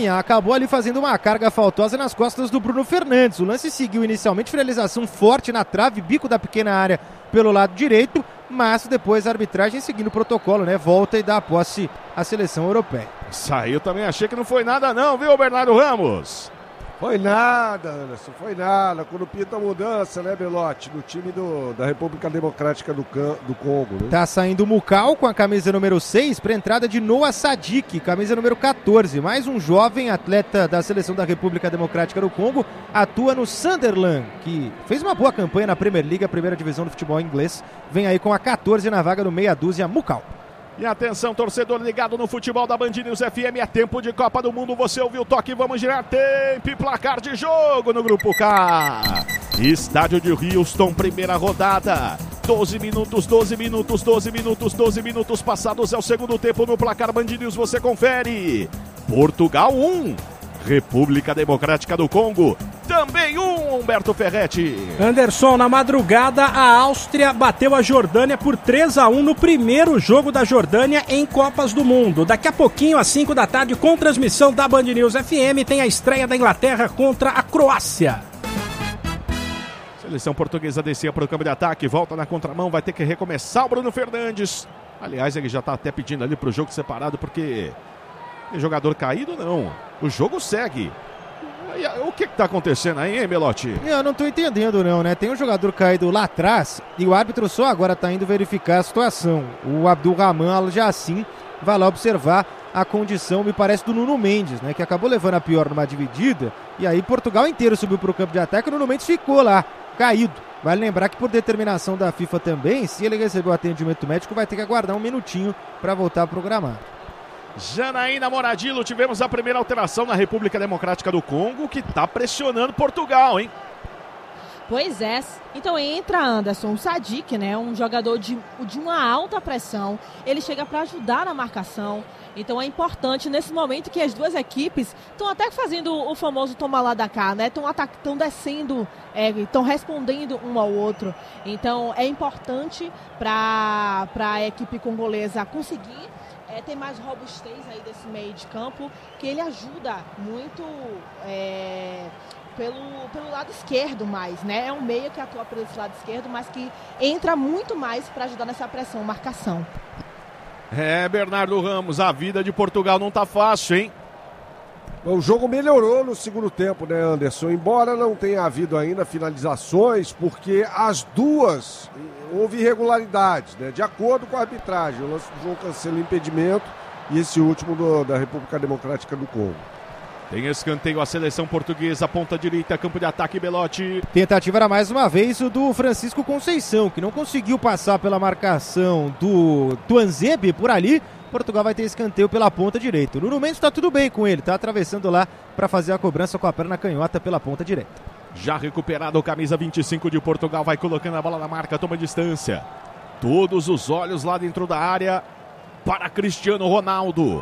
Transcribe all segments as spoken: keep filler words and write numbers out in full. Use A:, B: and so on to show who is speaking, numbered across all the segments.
A: Rafinha acabou ali fazendo uma carga faltosa nas costas do Bruno Fernandes. O lance seguiu inicialmente finalização forte na trave, bico da pequena área pelo lado direito, mas depois a arbitragem seguindo o protocolo, né? Volta e dá a posse à seleção europeia.
B: Saiu também, achei que não foi nada não, viu, Bernardo Ramos?
C: Foi nada, Anderson, foi nada. Quando pinta a mudança, né, Belotti? No time do, da República Democrática do, Can, do Congo, né?
A: Tá saindo o Mukau com a camisa número seis para entrada de Noah Sadik, camisa número catorze. Mais um jovem atleta da seleção da República Democrática do Congo, atua no Sunderland, que fez uma boa campanha na Premier League, a primeira divisão do futebol inglês. Vem aí com a catorze na vaga do meia dúzia, Mukau.
B: E atenção, torcedor ligado no futebol da Band News F M, é tempo de Copa do Mundo, você ouviu o toque, vamos girar tempo e placar de jogo no Grupo K. Estádio de Houston, primeira rodada, doze minutos, doze minutos, doze minutos, doze minutos passados, é o segundo tempo no placar Band News, você confere. Portugal um, República Democrática do Congo, também um, Humberto Ferretti.
D: Anderson, na madrugada, a Áustria bateu a Jordânia por três a um no primeiro jogo da Jordânia em Copas do Mundo. Daqui a pouquinho, às cinco da tarde, com transmissão da Band News F M, tem a estreia da Inglaterra contra a Croácia.
B: Seleção portuguesa descia para o campo de ataque, volta na contramão, vai ter que recomeçar o Bruno Fernandes. Aliás, ele já está até pedindo ali para o jogo separado, porque tem jogador caído, não. O jogo segue. O que está acontecendo aí, hein, Belotti?
A: Eu não estou entendendo, não, né? Tem um jogador caído lá atrás e o árbitro só agora está indo verificar a situação. O Abdulrahman Al-Jassim vai lá observar a condição, me parece, do Nuno Mendes, né? Que acabou levando a pior numa dividida. E aí Portugal inteiro subiu para o campo de ataque e o Nuno Mendes ficou lá, caído. Vale lembrar que por determinação da FIFA também, se ele recebeu atendimento médico, vai ter que aguardar um minutinho para voltar a programar.
B: Janaína Moradillo, tivemos a primeira alteração na República Democrática do Congo, que está pressionando Portugal, hein?
E: Pois é, então entra Anderson, o Sadik, né, um jogador de, de uma alta pressão, ele chega para ajudar na marcação, então é importante nesse momento que as duas equipes estão até fazendo o famoso toma lá da cá, né, estão descendo, estão é, respondendo um ao outro, então é importante para a equipe congolesa conseguir É, tem mais robustez aí desse meio de campo, que ele ajuda muito é, pelo, pelo lado esquerdo mais, né? É um meio que atua pelo lado esquerdo, mas que entra muito mais para ajudar nessa pressão, marcação.
B: É, Bernardo Ramos, a vida de Portugal não tá fácil, hein?
C: O jogo melhorou no segundo tempo, né, Anderson? Embora não tenha havido ainda finalizações, porque as duas houve irregularidades, né? De acordo com a arbitragem. O lance do João Cancelo, impedimento, e esse último do, da República Democrática do Congo.
B: Tem escanteio a seleção portuguesa, ponta direita, campo de ataque, Belotti.
A: Tentativa era mais uma vez o do Francisco Conceição, que não conseguiu passar pela marcação do Tuanzebe por ali. Portugal vai ter escanteio pela ponta direita. O Nuno Mendes está tudo bem com ele, está atravessando lá para fazer a cobrança com a perna canhota pela ponta direita.
B: Já recuperado o camisa vinte e cinco de Portugal, vai colocando a bola na marca, toma distância. Todos os olhos lá dentro da área para Cristiano Ronaldo.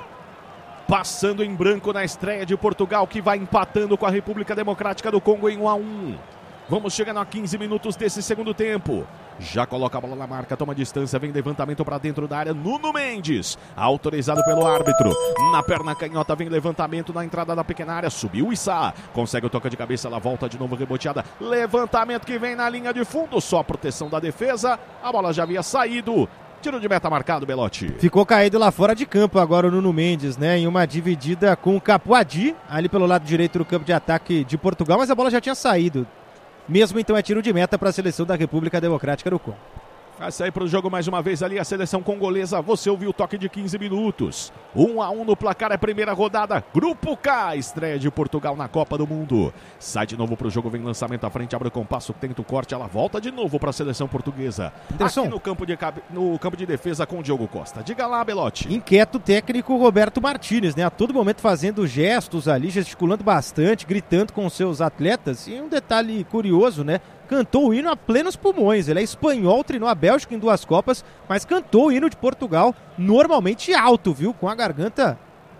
B: Passando em branco na estreia de Portugal, que vai empatando com a República Democrática do Congo em um a um. Vamos chegando a quinze minutos desse segundo tempo. Já coloca a bola na marca, toma distância, vem levantamento para dentro da área, Nuno Mendes, autorizado pelo árbitro. Na perna canhota vem levantamento na entrada da pequena área, subiu o Issa, consegue o toque de cabeça, ela volta de novo reboteada. Levantamento que vem na linha de fundo, só a proteção da defesa, a bola já havia saído. Tiro de meta marcado, Belotti.
A: Ficou caído lá fora de campo agora o Nuno Mendes, né? Em uma dividida com o Capuadi, ali pelo lado direito do campo de ataque de Portugal, mas a bola já tinha saído. Mesmo então é tiro de meta para a seleção da República Democrática do Congo.
B: Vai sair para o jogo mais uma vez ali a seleção congolesa. Você ouviu o toque de quinze minutos. um a um no placar, é a primeira rodada. Grupo K, estreia de Portugal na Copa do Mundo. Sai de novo para o jogo, vem lançamento à frente, abre o compasso, tenta o corte, ela volta de novo para a seleção portuguesa.
A: Anderson.
B: Aqui no campo, de, no campo de defesa com o Diogo Costa. Diga lá, Belotti.
A: Inquieto o técnico Roberto Martínez, né? A todo momento fazendo gestos ali, gesticulando bastante, gritando com seus atletas. E um detalhe curioso, né? Cantou o hino a plenos pulmões. Ele é espanhol, treinou a Bélgica em duas Copas, mas cantou o hino de Portugal normalmente alto, viu? Com a garganta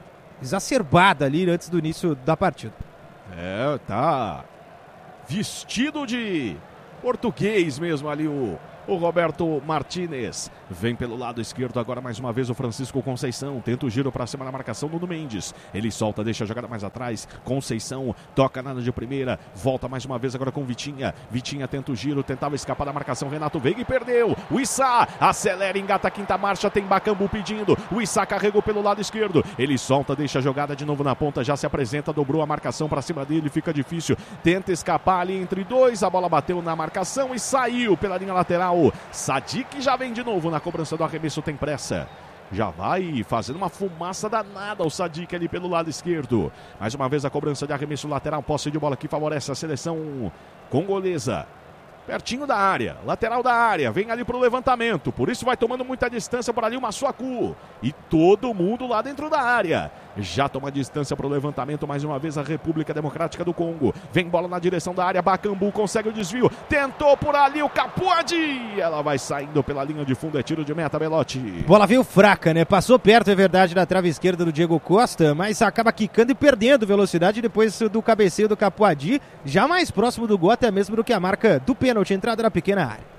A: exacerbada ali antes do início da partida.
B: É, tá vestido de português mesmo ali o o Roberto Martinez. Vem pelo lado esquerdo agora mais uma vez o Francisco Conceição. Tenta o giro para cima na marcação do Nuno Mendes. Ele solta, deixa a jogada mais atrás. Conceição toca nada de primeira. Volta mais uma vez agora com Vitinha. Vitinha tenta o giro, tentava escapar da marcação. Renato Veiga e perdeu. O Issa acelera, engata a quinta marcha. Tem Bacambu pedindo. O Issa carregou pelo lado esquerdo. Ele solta, deixa a jogada de novo na ponta. Já se apresenta, dobrou a marcação para cima dele. Fica difícil. Tenta escapar ali entre dois. A bola bateu na marcação e saiu pela linha lateral. Sadik já vem de novo na cobrança do arremesso, tem pressa. Já vai fazendo uma fumaça danada o Sadik ali pelo lado esquerdo. Mais uma vez a cobrança de arremesso lateral, posse de bola que favorece a seleção congolesa. Pertinho da área, lateral da área, vem ali pro levantamento, por isso vai tomando muita distância por ali o Massuaku. E todo mundo lá dentro da área. Já toma distância pro levantamento mais uma vez a República Democrática do Congo. Vem bola na direção da área, Bacambu consegue o desvio, tentou por ali o Capuadi. Ela vai saindo pela linha de fundo, é tiro de meta, Belotti.
A: Bola veio fraca, né? Passou perto, é verdade, da trave esquerda do Diego Costa, mas acaba quicando e perdendo velocidade depois do cabeceio do Capuadi, já mais próximo do gol até mesmo do que a marca do pênalti, entrada na pequena área.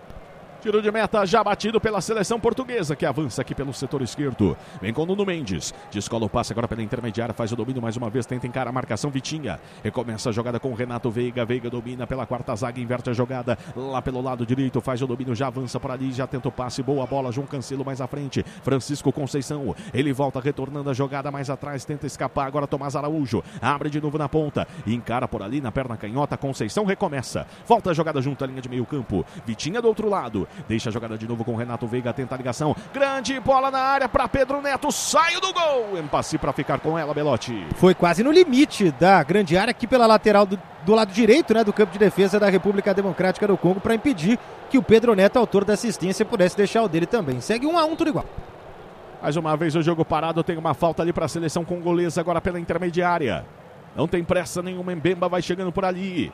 B: Tiro de meta já batido pela seleção portuguesa, que avança aqui pelo setor esquerdo. Vem com o Nuno Mendes. Descola o passe agora pela intermediária, faz o domínio mais uma vez, tenta encarar a marcação Vitinha. Recomeça a jogada com o Renato Veiga. Veiga domina pela quarta zaga, inverte a jogada lá pelo lado direito, faz o domínio, já avança por ali, já tenta o passe, boa bola, João Cancelo mais à frente. Francisco Conceição, ele volta retornando a jogada mais atrás, tenta escapar agora Tomás Araújo. Abre de novo na ponta, encara por ali na perna canhota, Conceição recomeça. Volta a jogada junto à linha de meio campo. Vitinha do outro lado. Deixa a jogada de novo com o Renato Veiga, tenta a ligação. Grande bola na área para Pedro Neto, saiu do gol. Empasse para ficar com ela, Belotti.
A: Foi quase no limite da grande área aqui pela lateral do, do lado direito, né, do campo de defesa da República Democrática do Congo, para impedir que o Pedro Neto, autor da assistência, pudesse deixar o dele também. Segue um a um, tudo igual.
B: Mais uma vez o jogo parado, tem uma falta ali para a seleção congolesa agora pela intermediária. Não tem pressa nenhuma, Mbemba vai chegando por ali.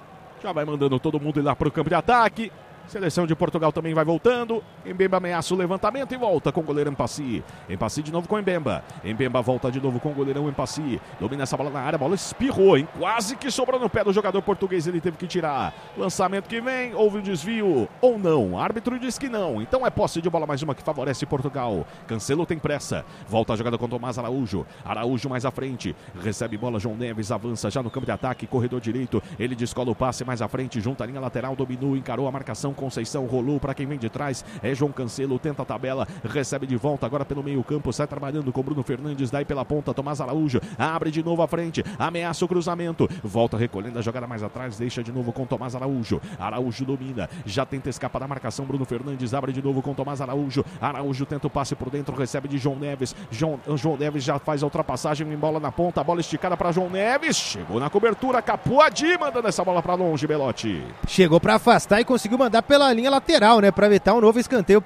B: Já vai mandando todo mundo ir lá para o campo de ataque. Seleção de Portugal também vai voltando. Mbemba ameaça o levantamento e volta com o goleiro Empassi. Empassi de novo com Mbemba. Mbemba volta de novo com o goleirão Empassi. Domina essa bola na área, a bola espirrou, hein? Quase que sobrou no pé do jogador português, ele teve que tirar. Lançamento que vem, houve um desvio ou não. O árbitro diz que não. Então é posse de bola mais uma que favorece Portugal. Cancelo tem pressa. Volta a jogada com Tomás Araújo. Araújo mais à frente. Recebe bola, João Neves avança já no campo de ataque, corredor direito. Ele descola o passe mais à frente, junta a linha lateral, dominou, encarou a marcação. Conceição rolou para quem vem de trás, é João Cancelo, tenta a tabela, recebe de volta agora pelo meio campo, sai trabalhando com Bruno Fernandes, daí pela ponta, Tomás Araújo, abre de novo à frente, ameaça o cruzamento, volta recolhendo a jogada mais atrás, deixa de novo com Tomás Araújo, Araújo domina, já tenta escapar da marcação, Bruno Fernandes abre de novo com Tomás Araújo, Araújo tenta o passe por dentro, recebe de João Neves, João, João Neves já faz a ultrapassagem, em bola na ponta, a bola esticada para João Neves, chegou na cobertura, Capuadi mandando essa bola para longe, Belotti.
A: Chegou para afastar e conseguiu mandar pela linha lateral, né, para evitar um novo escanteio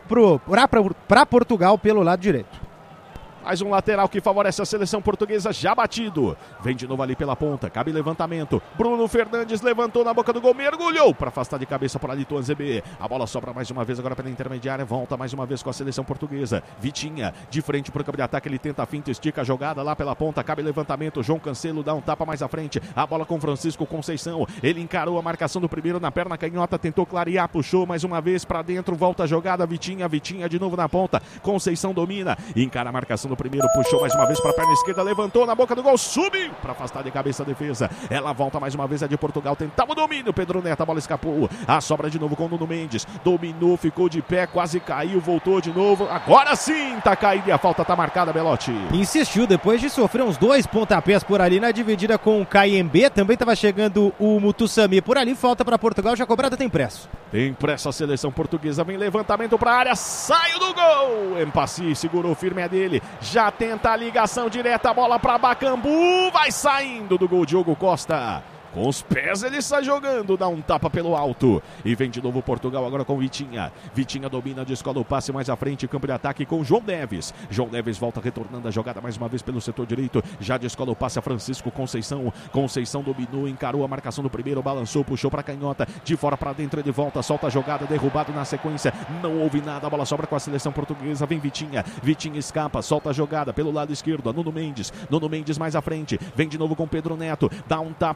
A: para Portugal pelo lado direito.
B: Mais um lateral que favorece a seleção portuguesa, já batido. Vem de novo ali pela ponta, cabe levantamento. Bruno Fernandes levantou na boca do gol, mergulhou para afastar de cabeça por ali Tuanzebe. A bola sobra mais uma vez agora pela intermediária, volta mais uma vez com a seleção portuguesa. Vitinha, de frente para o campo de ataque, ele tenta a finta, estica a jogada lá pela ponta, cabe levantamento. João Cancelo dá um tapa mais à frente. A bola com Francisco Conceição. Ele encarou a marcação do primeiro na perna canhota, tentou clarear, puxou mais uma vez para dentro, volta a jogada. Vitinha, Vitinha de novo na ponta. Conceição domina, encara a marcação do primeiro, puxou mais uma vez para a perna esquerda, levantou na boca do gol, subiu para afastar de cabeça a defesa. Ela volta mais uma vez, a de Portugal, tentava o domínio, Pedro Neto, a bola escapou. A sobra de novo com o Nuno Mendes, dominou, ficou de pé, quase caiu, voltou de novo. Agora sim, tá caído e a falta tá marcada, Belotti.
A: Insistiu depois de sofrer uns dois pontapés por ali na dividida com o K M B, também estava chegando o Mutussami por ali, falta para Portugal, já cobrada, tem pressa.
B: Tem pressa a seleção portuguesa, vem levantamento para a área, saiu do gol. Empassi segurou firme a dele, já tenta a ligação direta, a bola para Bacambu, vai saindo do gol Diogo Costa. Com os pés ele sai jogando, dá um tapa pelo alto. E vem de novo Portugal agora com Vitinha. Vitinha domina, descola o passe mais à frente, campo de ataque com João Neves. João Neves volta retornando a jogada mais uma vez pelo setor direito. Já descola o passe a Francisco Conceição. Conceição dominou, encarou a marcação do primeiro, balançou, puxou para canhota. De fora para dentro ele volta, solta a jogada, derrubado na sequência. Não houve nada, a bola sobra com a seleção portuguesa. Vem Vitinha, Vitinha escapa, solta a jogada pelo lado esquerdo. Nuno Mendes, Nuno Mendes mais à frente. Vem de novo com Pedro Neto, dá um tapa no corredor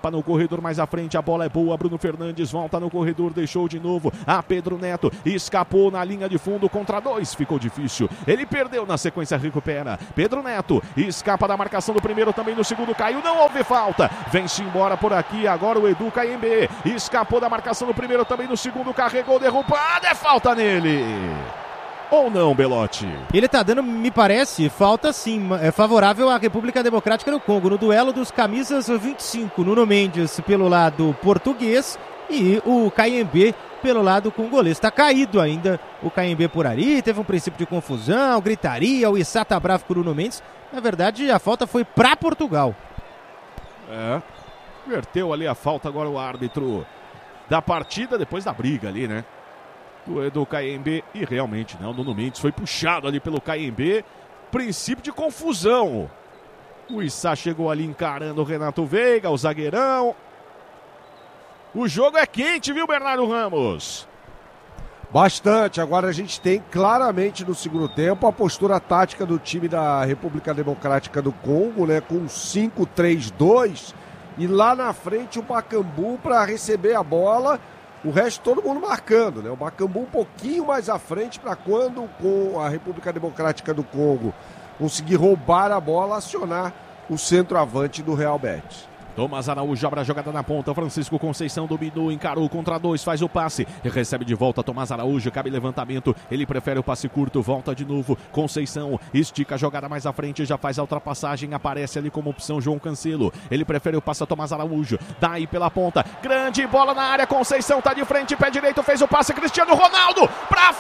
B: corredor mais à frente, a bola é boa, Bruno Fernandes volta no corredor, deixou de novo a Pedro Neto, escapou na linha de fundo contra dois, ficou difícil, ele perdeu na sequência, recupera, Pedro Neto, escapa da marcação do primeiro, também no segundo caiu, não houve falta, vem-se embora por aqui, agora o Edu K M B, escapou da marcação do primeiro, também no segundo, carregou, derrubada, é falta nele. Ou não, Belotti?
A: Ele tá dando, me parece, falta sim, é favorável à República Democrática do Congo, no duelo dos camisas vinte e cinco, Nuno Mendes pelo lado português e o K M B pelo lado congolês. Tá caído ainda o K M B por ali, teve um princípio de confusão, gritaria, o Issa tá bravo com o Nuno Mendes. Na verdade, a falta foi pra Portugal.
B: É, inverteu ali a falta agora o árbitro da partida, depois da briga ali, né? Do, do K M B, e realmente não, o Nuno Mendes foi puxado ali pelo K M B, princípio de confusão. O Issa chegou ali encarando o Renato Veiga, o zagueirão. O jogo é quente, viu, Bernardo Ramos?
C: Bastante, agora a gente tem claramente no segundo tempo a postura tática do time da República Democrática do Congo, né, com cinco três dois, e lá na frente o Bakambu para receber a bola. O resto todo mundo marcando, né? O Bakambu um pouquinho mais à frente para quando com a República Democrática do Congo conseguir roubar a bola, acionar o centroavante do Real Betis.
B: Tomás Araújo abre a jogada na ponta, Francisco Conceição dominou, encarou contra dois, faz o passe, recebe de volta Tomás Araújo, cabe levantamento, ele prefere o passe curto, volta de novo, Conceição estica a jogada mais à frente, já faz a ultrapassagem, aparece ali como opção João Cancelo, ele prefere o passe a Tomás Araújo, daí pela ponta, grande bola na área, Conceição tá de frente, pé direito, fez o passe, Cristiano Ronaldo, pra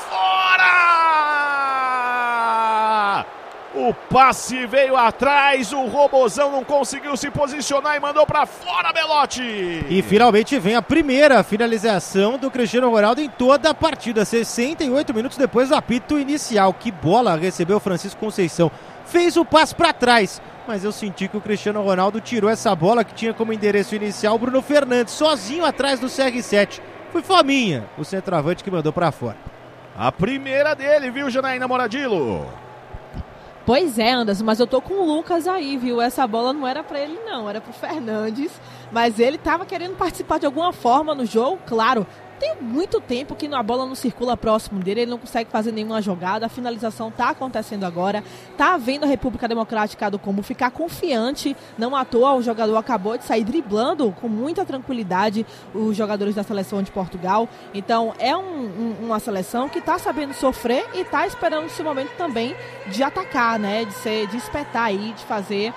B: fora! O passe veio atrás, o Robozão não conseguiu se posicionar e mandou pra fora, Belotti.
A: E finalmente vem a primeira finalização do Cristiano Ronaldo em toda a partida, sessenta e oito minutos depois do apito inicial. Que bola recebeu o Francisco Conceição. Fez o passe pra trás, mas eu senti que o Cristiano Ronaldo tirou essa bola que tinha como endereço inicial o Bruno Fernandes, sozinho atrás do C R sete. Foi Fominha, o centroavante, que mandou pra fora.
B: A primeira dele, viu, Janaína Moradillo?
E: Pois é, Anderson, mas eu tô com o Lucas aí, viu? Essa bola não era pra ele não, era pro Fernandes, mas ele tava querendo participar de alguma forma no jogo, claro. Tem muito tempo que a bola não circula próximo dele, ele não consegue fazer nenhuma jogada, a finalização tá acontecendo agora, tá vendo a República Democrática do Congo ficar confiante, não à toa o jogador acabou de sair driblando com muita tranquilidade os jogadores da seleção de Portugal, então é um, um, uma seleção que tá sabendo sofrer e tá esperando esse momento também de atacar, né, de, ser, de espetar aí, de fazer,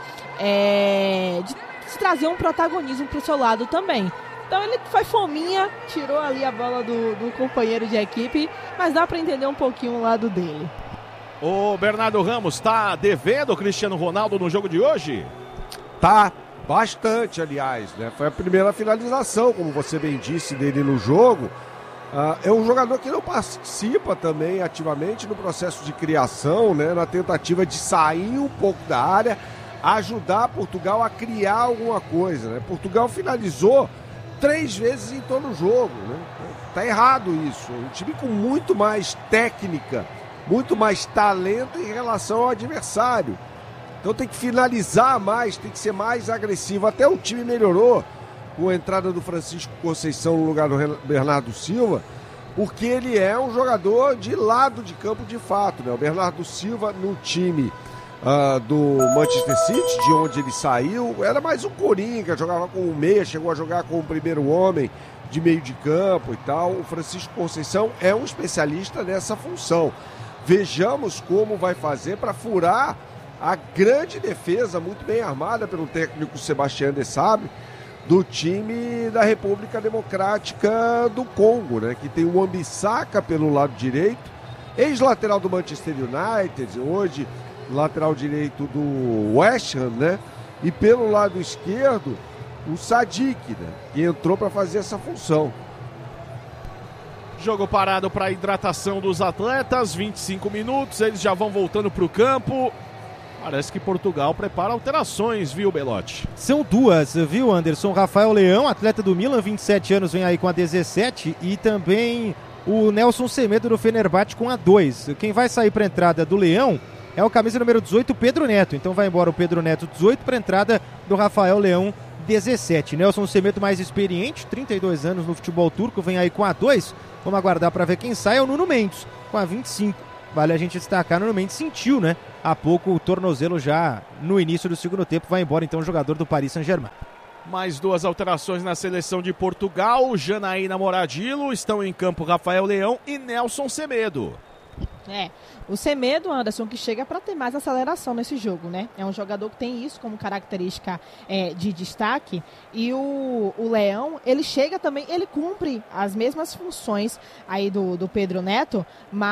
E: é, de, de trazer um protagonismo pro seu lado também. Então ele foi fominha, tirou ali a bola do, do companheiro de equipe, mas dá para entender um pouquinho o lado dele.
B: O Bernardo Ramos está devendo o Cristiano Ronaldo no jogo de hoje?
C: Tá, bastante, aliás, né? Foi a primeira finalização, como você bem disse, dele no jogo. Uh, é um jogador que não participa também ativamente no processo de criação, né? Na tentativa de sair um pouco da área, ajudar Portugal a criar alguma coisa, né? Portugal finalizou três vezes em todo o jogo, né? Tá errado isso. Um time com muito mais técnica, muito mais talento em relação ao adversário. Então tem que finalizar mais, tem que ser mais agressivo. Até o time melhorou com a entrada do Francisco Conceição no lugar do Bernardo Silva, porque ele é um jogador de lado de campo de fato, né? O Bernardo Silva no time Uh, do Manchester City, de onde ele saiu, era mais um coringa, jogava com o meia, chegou a jogar com o primeiro homem de meio de campo e tal. O Francisco Conceição é um especialista nessa função. Vejamos como vai fazer para furar a grande defesa, muito bem armada pelo técnico Sebastião de Sabre, do time da República Democrática do Congo, né? Que tem o Wan-Bissaka pelo lado direito, ex-lateral do Manchester United, hoje lateral direito do West Ham, né? E pelo lado esquerdo, o Sadik, né? Que entrou para fazer essa função.
B: Jogo parado para hidratação dos atletas, vinte e cinco minutos, eles já vão voltando para o campo. Parece que Portugal prepara alterações, viu, Belotti?
A: São duas, viu, Anderson? Rafael Leão, atleta do Milan, vinte e sete anos, vem aí com a dezessete, e também o Nelson Semedo do Fenerbahçe com a dois. Quem vai sair para a entrada do Leão é o camisa número dezoito, Pedro Neto. Então vai embora o Pedro Neto, dezoito, para a entrada do Rafael Leão, dezessete. Nelson Semedo mais experiente, trinta e dois anos no futebol turco, vem aí com a dois. Vamos aguardar para ver quem sai. É o Nuno Mendes, com a vinte e cinco. Vale a gente destacar, Nuno Mendes sentiu, né? Há pouco o tornozelo já no início do segundo tempo. Vai embora então o jogador do Paris Saint-Germain.
B: Mais duas alterações na seleção de Portugal. Janaína Moradilo, estão em campo Rafael Leão e Nelson Semedo.
E: É, o Semedo, Anderson, que chega para ter mais aceleração nesse jogo, né? É um jogador que tem isso como característica é, de destaque. E o, o Leão, ele chega também, ele cumpre as mesmas funções aí do, do Pedro Neto,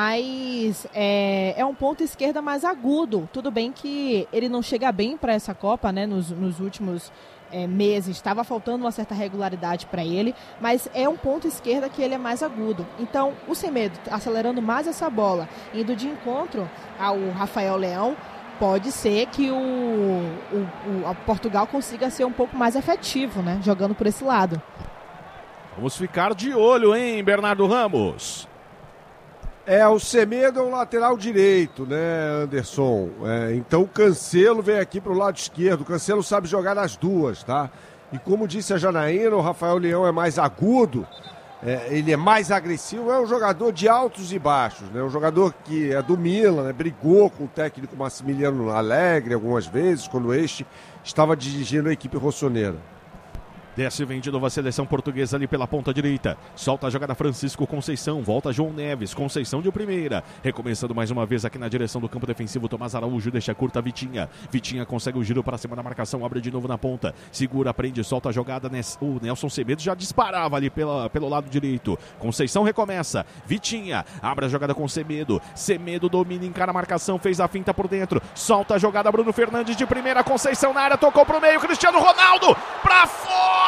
E: mas é, é um ponto esquerda mais agudo. Tudo bem que ele não chega bem para essa Copa, né? Nos, nos últimos É, meses, estava faltando uma certa regularidade para ele, mas é um ponto esquerda que ele é mais agudo. Então, o Semedo acelerando mais essa bola, indo de encontro ao Rafael Leão, pode ser que o, o, o Portugal consiga ser um pouco mais efetivo, né, jogando por esse lado.
B: Vamos ficar de olho, hein, Bernardo Ramos?
C: É, o Semedo é um lateral direito, né, Anderson? É, então o Cancelo vem aqui para o lado esquerdo. O Cancelo sabe jogar nas duas, tá? E como disse a Janaína, o Rafael Leão é mais agudo, é, ele é mais agressivo, é um jogador de altos e baixos, né? Um jogador que é do Milan, né? Brigou com o técnico Massimiliano Alegre algumas vezes, quando este estava dirigindo a equipe rossoneira.
B: Desce, vem de novo a seleção portuguesa ali pela ponta direita. Solta a jogada Francisco Conceição. Volta João Neves. Conceição de primeira. Recomeçando mais uma vez aqui na direção do campo defensivo. Tomás Araújo deixa curta Vitinha. Vitinha consegue o giro para cima da marcação. Abre de novo na ponta. Segura, prende, solta a jogada. O Nelson Semedo já disparava ali pela, pelo lado direito. Conceição recomeça. Vitinha abre a jogada com Semedo. Semedo domina, encara a marcação. Fez a finta por dentro. Solta a jogada Bruno Fernandes de primeira. Conceição na área. Tocou pro meio. Cristiano Ronaldo pra fora!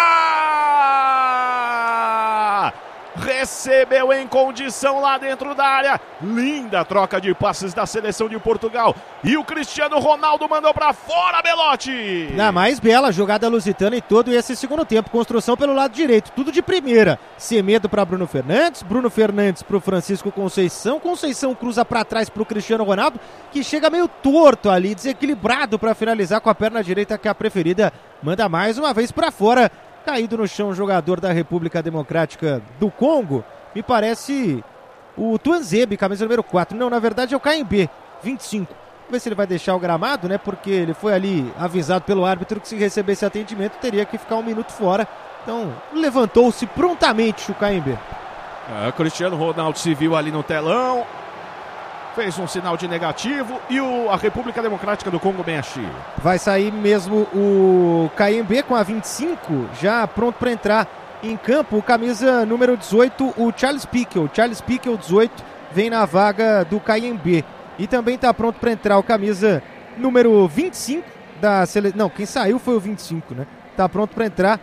B: Recebeu em condição lá dentro da área. Linda troca de passes da seleção de Portugal. E o Cristiano Ronaldo mandou pra fora, Belotti.
A: Na mais bela jogada lusitana em todo esse segundo tempo. Construção pelo lado direito, tudo de primeira. Semedo para Bruno Fernandes, Bruno Fernandes pro Francisco Conceição. Conceição cruza para trás pro Cristiano Ronaldo, que chega meio torto ali, desequilibrado para finalizar com a perna direita, que é a preferida. Manda mais uma vez para fora. Caído no chão, jogador da República Democrática do Congo. Me parece o Tuanzebe, camisa número quatro. Não, na verdade é o K M B, vinte e cinco. Vamos ver se ele vai deixar o gramado, né? Porque ele foi ali avisado pelo árbitro que se recebesse atendimento teria que ficar um minuto fora. Então, levantou-se prontamente o K M B.
B: É, Cristiano Ronaldo se viu ali no telão. Fez um sinal de negativo e o, a República Democrática do Congo mexe.
A: Vai sair mesmo o K M B com a vinte e cinco, já pronto para entrar em campo. Camisa número dezoito, o Charles Piquel. Charles Piquel, dezoito, vem na vaga do K M B. E também está pronto para entrar o camisa número vinte e cinco da seleção. Não, quem saiu foi o vinte e cinco, né? Está pronto para entrar.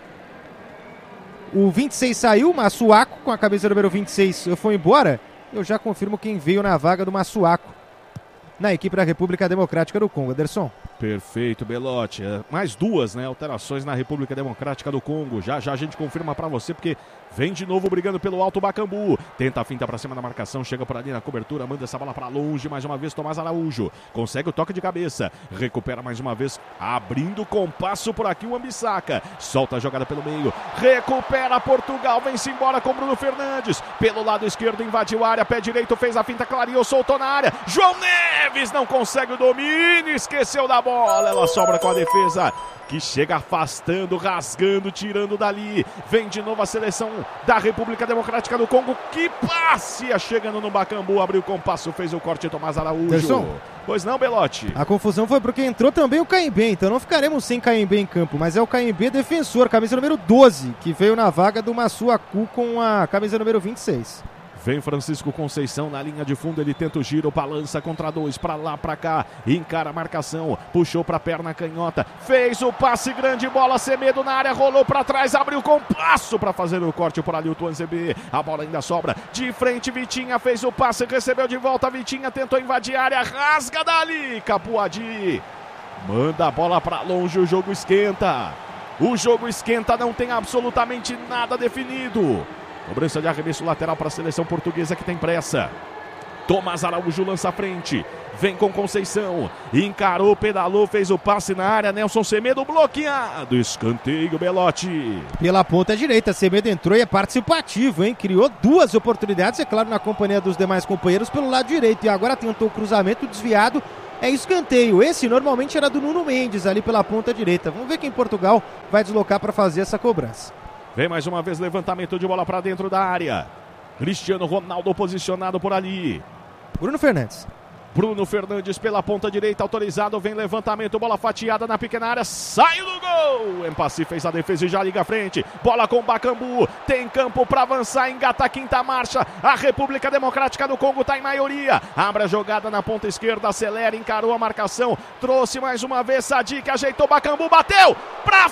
A: O vinte e seis saiu, Massuaco com a camisa número vinte e seis foi embora. Eu já confirmo quem veio na vaga do Massuaco na equipe da República Democrática do Congo. Anderson.
B: Perfeito, Belotti. Mais duas, né, alterações na República Democrática do Congo. Já já a gente confirma pra você, porque vem de novo brigando pelo alto Bacambu. Tenta a finta pra cima da marcação, chega por ali na cobertura, manda essa bola pra longe. Mais uma vez, Tomás Araújo. Consegue o toque de cabeça. Recupera mais uma vez, abrindo compasso por aqui o Ambissaca. Solta a jogada pelo meio. Recupera Portugal, vem-se embora com Bruno Fernandes. Pelo lado esquerdo, invadiu a área. Pé direito, fez a finta, clareou, soltou na área. João Neves não consegue o domínio, esqueceu da bola, ela sobra com a defesa que chega afastando, rasgando, tirando dali. Vem de novo a seleção da República Democrática do Congo. Que passe! Chegando no Bacambu, abriu o compasso, fez o corte Tomás Araújo.
A: Terson.
B: Pois não, Belotti?
A: A confusão foi porque entrou também o K M B, então não ficaremos sem K M B em campo, mas é o K M B defensor, camisa número doze, que veio na vaga do Massuacu com a camisa número vinte e seis.
B: Vem Francisco Conceição na linha de fundo, ele tenta o giro, balança contra dois, pra lá, pra cá, encara a marcação, puxou pra perna canhota, fez o passe grande, bola, Semedo na área, rolou pra trás, abriu com passo pra fazer o corte por ali o Tuanzebe, a bola ainda sobra, de frente Vitinha fez o passe, recebeu de volta, Vitinha tentou invadir a área, rasga dali, Capuadi, manda a bola pra longe, o jogo esquenta, o jogo esquenta, não tem absolutamente nada definido. Cobrança de arremesso lateral para a seleção portuguesa que tem pressa. Tomás Araújo lança a frente. Vem com Conceição. Encarou, pedalou, fez o passe na área. Nelson Semedo bloqueado. Escanteio, Belotti.
A: Pela ponta direita, Semedo entrou e é participativo, hein? Criou duas oportunidades, é claro, na companhia dos demais companheiros pelo lado direito. E agora tentou o cruzamento desviado. É escanteio. Esse normalmente era do Nuno Mendes ali pela ponta direita. Vamos ver quem Portugal vai deslocar para fazer essa cobrança.
B: Vem mais uma vez levantamento de bola para dentro da área. Cristiano Ronaldo posicionado por ali.
A: Bruno Fernandes.
B: Bruno Fernandes pela ponta direita, autorizado, vem levantamento, bola fatiada na pequena área, saiu do gol. Empassi fez a defesa e já liga à frente. Bola com Bakambu, tem campo para avançar, engata a quinta marcha. A República Democrática do Congo está em maioria. Abre a jogada na ponta esquerda, acelera, encarou a marcação, trouxe mais uma vez Sadik, ajeitou Bakambu, bateu para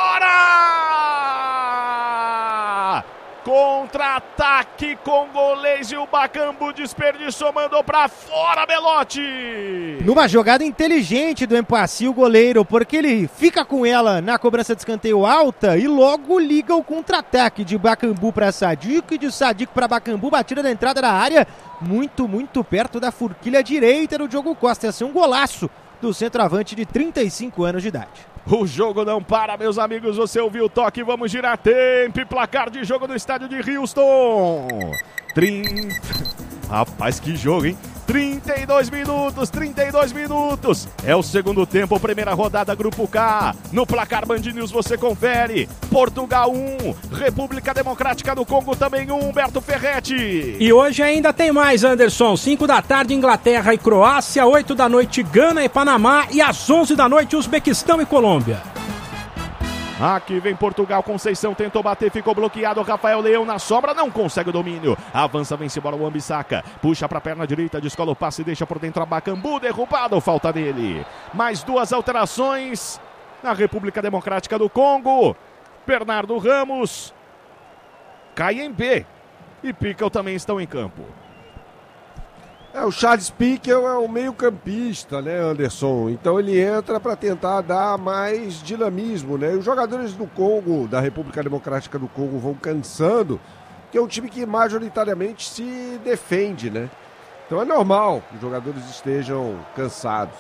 B: fora! Contra-ataque congolês e o Bakambu desperdiçou, mandou pra fora, Belotti.
A: Numa jogada inteligente do Empassi, o goleiro, porque ele fica com ela na cobrança de escanteio alta e logo liga o contra-ataque de Bakambu para Sadik e de Sadik para Bakambu, batida da entrada da área, muito, muito perto da forquilha direita do Diogo Costa. Ia ser um golaço do centroavante de trinta e cinco anos de idade.
B: O jogo não para, meus amigos, você ouviu o toque, vamos girar tempo e placar de jogo no estádio de Houston. trinta... Rapaz, que jogo, hein? trinta e dois minutos, trinta e dois minutos. É o segundo tempo, primeira rodada, Grupo K. No placar Band News você confere. Portugal um, República Democrática do Congo também um, Humberto Ferretti.
D: E hoje ainda tem mais, Anderson. cinco da tarde, Inglaterra e Croácia. oito da noite, Gana e Panamá. E às onze da noite, Uzbequistão e Colômbia.
B: Aqui vem Portugal, Conceição tentou bater, ficou bloqueado, Rafael Leão na sobra, não consegue o domínio, avança, vence embora o Wan-Bissaka, puxa para a perna direita, descola o passe, deixa por dentro a Bakambu, derrubado, falta dele. Mais duas alterações na República Democrática do Congo, Bernardo Ramos, Kayembe e Pickle também estão em campo.
C: É, o Charles Pickle é um meio-campista, né, Anderson? Então ele entra para tentar dar mais dinamismo, né? E os jogadores do Congo, da República Democrática do Congo, vão cansando, que é um time que majoritariamente se defende, né? Então é normal que os jogadores estejam cansados.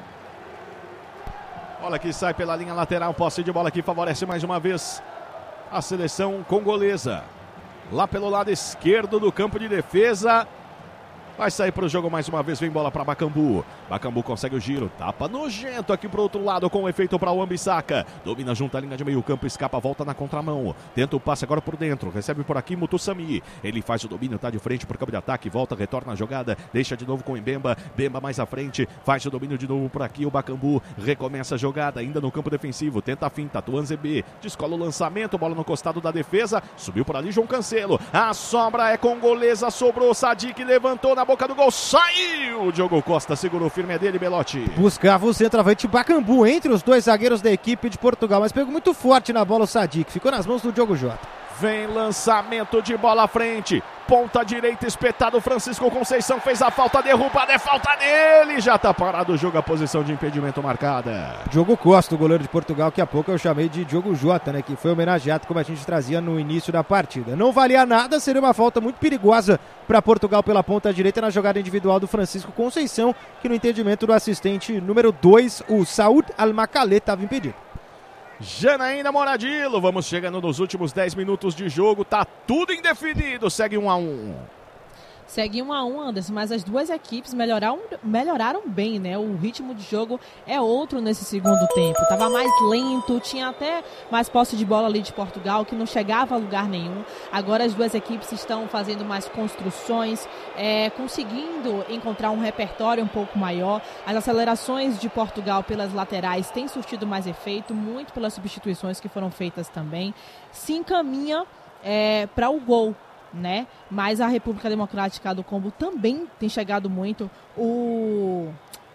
B: Bola que sai pela linha lateral, posse de bola que favorece mais uma vez a seleção congolesa. Lá pelo lado esquerdo do campo de defesa. Vai sair para o jogo mais uma vez, vem bola para Bakambu. Bakambu consegue o giro, tapa nojento aqui para o outro lado com efeito para o Wan-Bissaka. Domina junto à linha de meio campo, escapa, volta na contramão. Tenta o passe agora por dentro, recebe por aqui Mutusami. Ele faz o domínio, tá de frente para o campo de ataque, volta, retorna a jogada, deixa de novo com o Mbemba. Bemba mais à frente, faz o domínio de novo por aqui, o Bakambu recomeça a jogada, ainda no campo defensivo, tenta a finta, Tuanzebe, descola o lançamento, bola no costado da defesa, subiu por ali João Cancelo. A sobra é congolesa, sobrou, Sadik levantou na boca do gol, saiu! Diogo Costa segurou firme, é dele, Belotti.
A: Buscava o centroavante Bakambu entre os dois zagueiros da equipe de Portugal, mas pegou muito forte na bola o Sadik, ficou nas mãos do Diogo Jota.
B: Vem lançamento de bola à frente, ponta direita espetado, Francisco Conceição fez a falta, derrubada, é falta dele, já tá parado o jogo, a posição de impedimento marcada.
A: Diogo Costa, o goleiro de Portugal, que há pouco eu chamei de Diogo Jota, né, que foi homenageado como a gente trazia no início da partida. Não valia nada, seria uma falta muito perigosa para Portugal pela ponta direita na jogada individual do Francisco Conceição, que no entendimento do assistente número dois, o Saúd Al-Makale, estava impedido.
B: Janaína Moradilo, vamos chegando nos últimos dez minutos de jogo, tá tudo indefinido, segue um a um.
E: Segue um a um, Anderson, mas as duas equipes melhoraram, melhoraram bem, né? O ritmo de jogo é outro nesse segundo tempo. Tava mais lento, tinha até mais posse de bola ali de Portugal, que não chegava a lugar nenhum. Agora as duas equipes estão fazendo mais construções, é, conseguindo encontrar um repertório um pouco maior. As acelerações de Portugal pelas laterais têm surtido mais efeito, muito pelas substituições que foram feitas também. Se encaminha é, para o gol, né? Mas a República Democrática do Congo também tem chegado muito. O,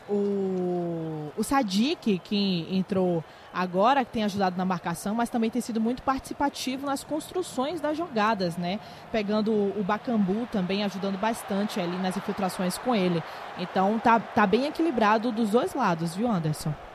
E: o, o Sadik, que entrou agora, que tem ajudado na marcação, mas também tem sido muito participativo nas construções das jogadas, né? Pegando o Bakambu também, ajudando bastante ali nas infiltrações com ele. Então tá, tá bem equilibrado dos dois lados, viu, Anderson?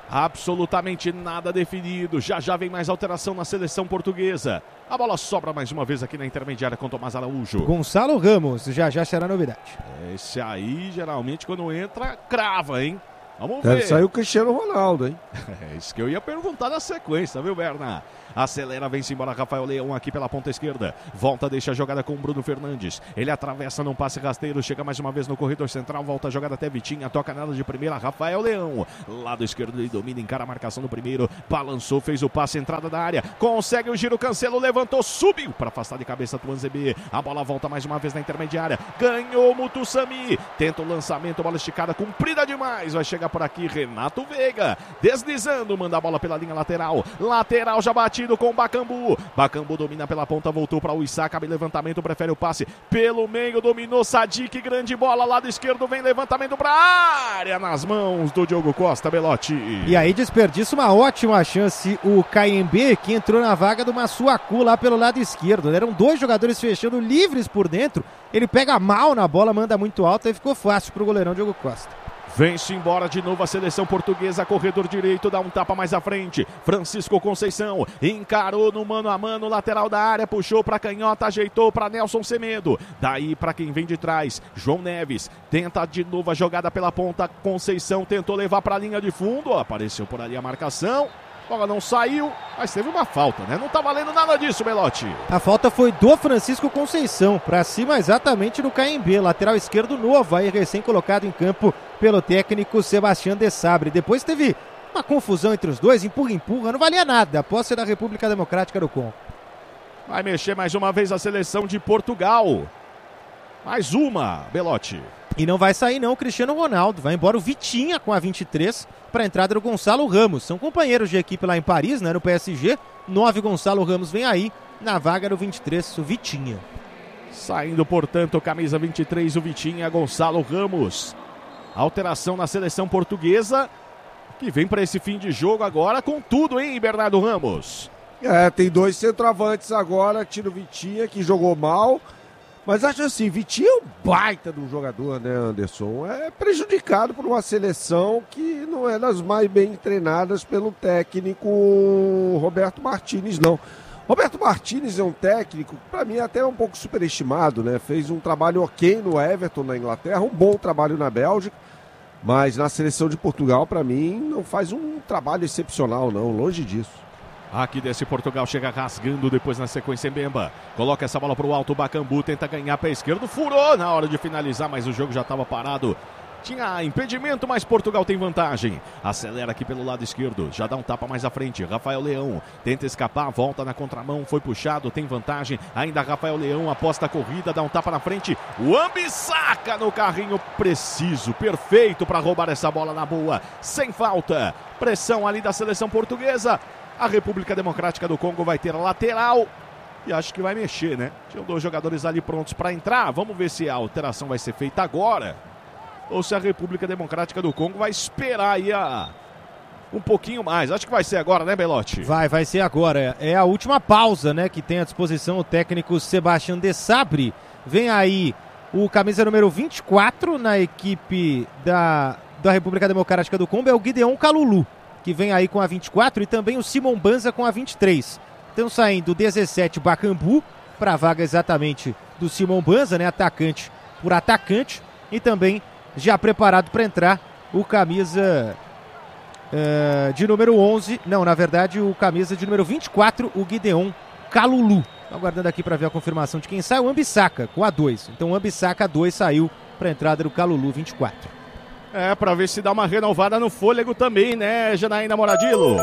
B: Absolutamente nada definido. Já já vem mais alteração na seleção portuguesa. A bola sobra mais uma vez aqui na intermediária com Tomás Araújo.
A: Gonçalo Ramos, já já será novidade.
B: Esse aí, geralmente, quando entra, crava, hein? Vamos
C: Deve
B: ver.
C: sair o Cristiano Ronaldo, hein?
B: É isso que eu ia perguntar na sequência, viu, Berna? Acelera, vem-se embora Rafael Leão aqui pela ponta esquerda. Volta, deixa a jogada com o Bruno Fernandes. Ele atravessa num passe rasteiro, chega mais uma vez no corredor central, volta a jogada até Vitinha, toca nela de primeira, Rafael Leão. Lado esquerdo ele domina, encara a marcação do primeiro, balançou, fez o passe, entrada da área, consegue o giro, Cancelo, levantou, subiu para afastar de cabeça do Tuanzebe. A bola volta mais uma vez na intermediária, ganhou Mutussami, tenta o lançamento, bola esticada, comprida demais, vai chegar por aqui Renato Veiga, deslizando, manda a bola pela linha lateral, lateral já batido com o Bakambu, Bakambu domina pela ponta, voltou para o Issa, cabe levantamento, prefere o passe, pelo meio dominou Sadik, grande bola, lado esquerdo, vem levantamento para a área, nas mãos do Diogo Costa, Belotti.
A: E aí desperdiça uma ótima chance o K M B, que entrou na vaga do Massuaku lá pelo lado esquerdo, eram dois jogadores fechando livres por dentro, ele pega mal na bola, manda muito alto e ficou fácil para o goleirão Diogo Costa.
B: Vem-se embora de novo a seleção portuguesa, corredor direito, dá um tapa mais à frente, Francisco Conceição, encarou no mano a mano, lateral da área, puxou para canhota, ajeitou para Nelson Semedo, daí para quem vem de trás, João Neves, tenta de novo a jogada pela ponta, Conceição tentou levar para a linha de fundo, apareceu por ali a marcação, bola não saiu, mas teve uma falta, né? Não tá valendo nada disso, Belotti.
A: A falta foi do Francisco Conceição, para cima exatamente do K M B, lateral esquerdo novo, aí recém colocado em campo pelo técnico Sebastião de Sabre. Depois teve uma confusão entre os dois, empurra-empurra, não valia nada, a posse da República Democrática do Congo.
B: Vai mexer mais uma vez a seleção de Portugal. Mais uma, Belotti.
A: E não vai sair não o Cristiano Ronaldo, vai embora o Vitinha com a vinte e três para a entrada do Gonçalo Ramos. São companheiros de equipe lá em Paris, né, no P S G. nove Gonçalo Ramos vem aí na vaga do vinte e três, o Vitinha.
B: Saindo, portanto, camisa vinte e três, o Vitinha, Gonçalo Ramos. Alteração na seleção portuguesa, que vem para esse fim de jogo agora com tudo, hein, Bernardo Ramos?
C: É, tem dois centroavantes agora, tira o Vitinha, que jogou mal. Mas acho assim, Vitinho é um baita de um jogador, né, Anderson? É prejudicado por uma seleção que não é das mais bem treinadas pelo técnico Roberto Martínez, não. Roberto Martínez é um técnico, para mim, até um pouco superestimado, né? Fez um trabalho ok no Everton, na Inglaterra, um bom trabalho na Bélgica, mas na seleção de Portugal, para mim, não faz um trabalho excepcional, não, longe disso.
B: Aqui desse Portugal, chega rasgando depois na sequência Mbemba. Coloca essa bola para o alto, o Bakambu tenta ganhar pé esquerdo, furou na hora de finalizar, mas o jogo já estava parado. Tinha impedimento, mas Portugal tem vantagem. Acelera aqui pelo lado esquerdo, já dá um tapa mais à frente. Rafael Leão tenta escapar, volta na contramão, foi puxado, tem vantagem. Ainda Rafael Leão aposta a corrida, dá um tapa na frente. O Ambissaca no carrinho preciso, perfeito para roubar essa bola na boa, sem falta. Pressão ali da seleção portuguesa. A República Democrática do Congo vai ter a lateral e acho que vai mexer, né? Tinham dois jogadores ali prontos para entrar. Vamos ver se a alteração vai ser feita agora ou se a República Democrática do Congo vai esperar aí a... um pouquinho mais. Acho que vai ser agora, né, Belotti?
A: Vai, vai ser agora. É a última pausa, né, que tem à disposição o técnico Sebastião de Sabre. Vem aí o camisa número vinte e quatro na equipe da, da República Democrática do Congo, é o Gideon Kalulu, que vem aí com a vinte e quatro, e também o Simon Banza com a vinte e três. Estão saindo o dezessete Bakambu, para a vaga exatamente do Simon Banza, né, atacante por atacante, e também já preparado para entrar o camisa uh, de número onze, não, na verdade o camisa de número vinte e quatro, o Gideon Kalulu. Aguardando aqui para ver a confirmação de quem sai, o Ambissaca com a dois. Então o Ambissaca dois saiu para a entrada do Kalulu vinte e quatro.
B: É, pra ver se dá uma renovada no fôlego também, né, Janaína Moradilo?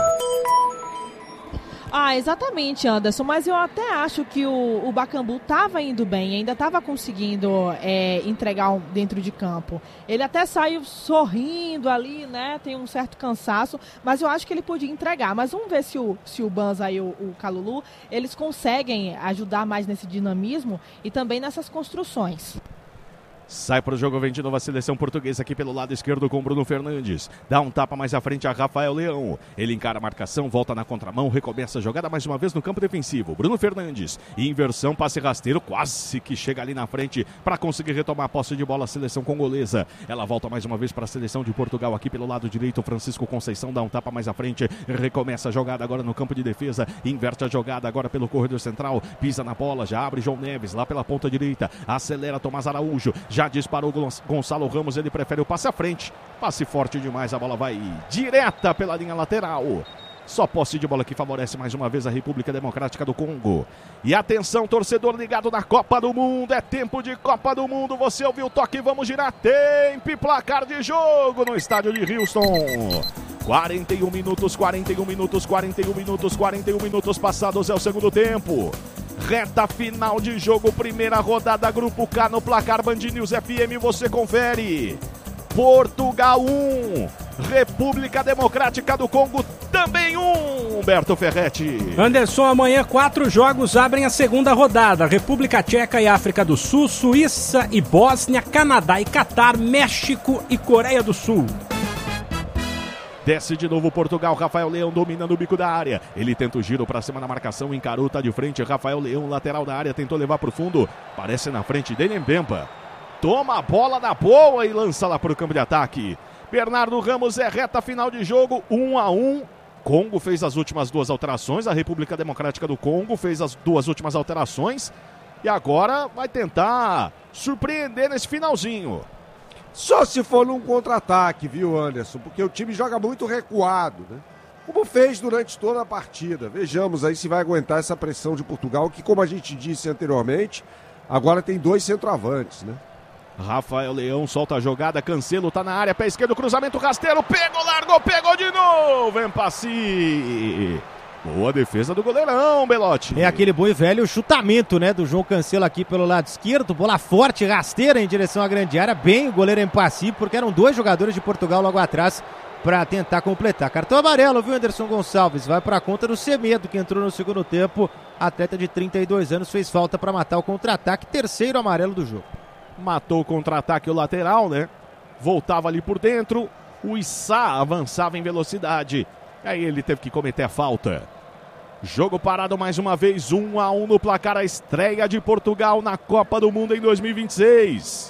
E: Ah, exatamente, Anderson, mas eu até acho que o, o Bakambu estava indo bem, ainda estava conseguindo é, entregar um, dentro de campo. Ele até saiu sorrindo ali, né, tem um certo cansaço, mas eu acho que ele podia entregar. Mas vamos ver se o, se o Banza e o, o Kalulu, eles conseguem ajudar mais nesse dinamismo e também nessas construções.
B: Sai para o jogo, vem de novo a seleção portuguesa aqui pelo lado esquerdo com Bruno Fernandes. Dá um tapa mais à frente a Rafael Leão. Ele encara a marcação, volta na contramão, recomeça a jogada mais uma vez no campo defensivo. Bruno Fernandes, inversão, passe rasteiro, quase que chega ali na frente para conseguir retomar a posse de bola a seleção congolesa. Ela volta mais uma vez para a seleção de Portugal aqui pelo lado direito. Francisco Conceição dá um tapa mais à frente, recomeça a jogada agora no campo de defesa, inverte a jogada agora pelo corredor central, pisa na bola, já abre João Neves lá pela ponta direita, acelera Tomás Araújo. Já disparou Gonçalo Ramos, ele prefere o passe à frente. Passe forte demais, a bola vai direta pela linha lateral. Só posse de bola que favorece mais uma vez a República Democrática do Congo. E atenção, torcedor ligado na Copa do Mundo. É tempo de Copa do Mundo. Você ouviu o toque, vamos girar. Tempo e placar de jogo no estádio de Houston. quarenta e um minutos, quarenta e um minutos, quarenta e um minutos, quarenta e um minutos passados é o segundo tempo. Reta final de jogo, primeira rodada, Grupo K no placar Band News F M, você confere. Portugal um, República Democrática do Congo também um, Humberto Ferretti.
D: Anderson, amanhã quatro jogos abrem a segunda rodada. República Tcheca e África do Sul, Suíça e Bósnia, Canadá e Catar, México e Coreia do Sul.
B: Desce de novo Portugal, Rafael Leão dominando o bico da área. Ele tenta o giro para cima na marcação, encarou, tá de frente. Rafael Leão, lateral da área, tentou levar para o fundo. Parece na frente dele, Mbemba. Toma a bola na boa e lança lá para o campo de ataque. Bernardo Ramos, é reta final de jogo, um a um. Congo fez as últimas duas alterações. A República Democrática do Congo fez as duas últimas alterações. E agora vai tentar surpreender nesse finalzinho.
C: Só se for num contra-ataque, viu, Anderson? Porque o time joga muito recuado, né? Como fez durante toda a partida. Vejamos aí se vai aguentar essa pressão de Portugal, que, como a gente disse anteriormente, agora tem dois centroavantes, né?
B: Rafael Leão solta a jogada, Cancelo tá na área, pé esquerdo, cruzamento rasteiro, pegou, largou, pegou de novo, Empassi. Boa defesa do goleirão, Belotti.
A: É aquele bom e velho chutamento, né, do João Cancelo aqui pelo lado esquerdo, bola forte, rasteira em direção à grande área, bem o goleiro Empassi, porque eram dois jogadores de Portugal logo atrás para tentar completar. Cartão amarelo, viu, Anderson Gonçalves? Vai para a conta do Semedo, que entrou no segundo tempo, atleta de trinta e dois anos, fez falta para matar o contra-ataque, terceiro amarelo do jogo.
B: Matou o contra-ataque o lateral, né? Voltava ali por dentro, o Issa avançava em velocidade, aí ele teve que cometer a falta. Jogo parado mais uma vez, um a um no placar, a estreia de Portugal na Copa do Mundo em dois mil e vinte e seis.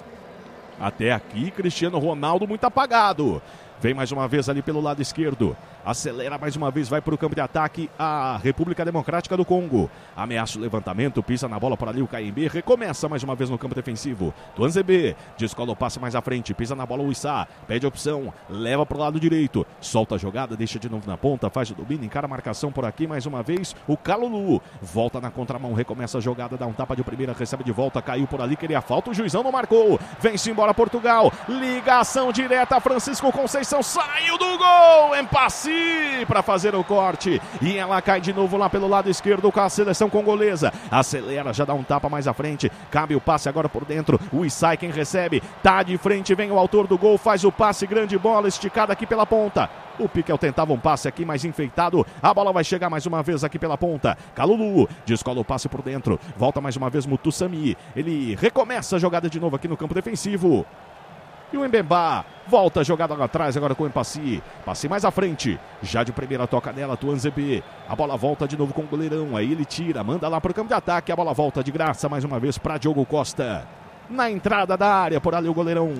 B: Até aqui, Cristiano Ronaldo muito apagado. Vem mais uma vez ali pelo lado esquerdo. Acelera mais uma vez, vai para o campo de ataque a República Democrática do Congo. Ameaça o levantamento, pisa na bola por ali o K M B. Recomeça mais uma vez no campo defensivo. Tuanzebe descola o passe mais à frente, pisa na bola o Issa. Pede opção, leva para o lado direito. Solta a jogada, deixa de novo na ponta, faz o domínio, encara a marcação por aqui mais uma vez. O Kalulu volta na contramão, recomeça a jogada, dá um tapa de primeira, recebe de volta, caiu por ali, queria falta, o juizão não marcou. Vem-se embora Portugal. Ligação direta, Francisco Conceição saiu do gol. Empassi para fazer o corte e ela cai de novo lá pelo lado esquerdo com a seleção congolesa. Acelera, já dá um tapa mais à frente, cabe o passe agora por dentro, o Issa quem recebe, tá de frente, vem o autor do gol, faz o passe, grande bola esticada aqui pela ponta. O Piquel tentava um passe aqui mais enfeitado, a bola vai chegar mais uma vez aqui pela ponta. Kalulu descola o passe por dentro, volta mais uma vez Mutussami, ele recomeça a jogada de novo aqui no campo defensivo. E o Mbemba volta a jogada lá atrás agora com o Empassi. Passe mais à frente. Já de primeira toca nela, Tuanzebe. A bola volta de novo com o goleirão. Aí ele tira, manda lá para o campo de ataque. A bola volta de graça mais uma vez para Diogo Costa. Na entrada da área, por ali o goleirão.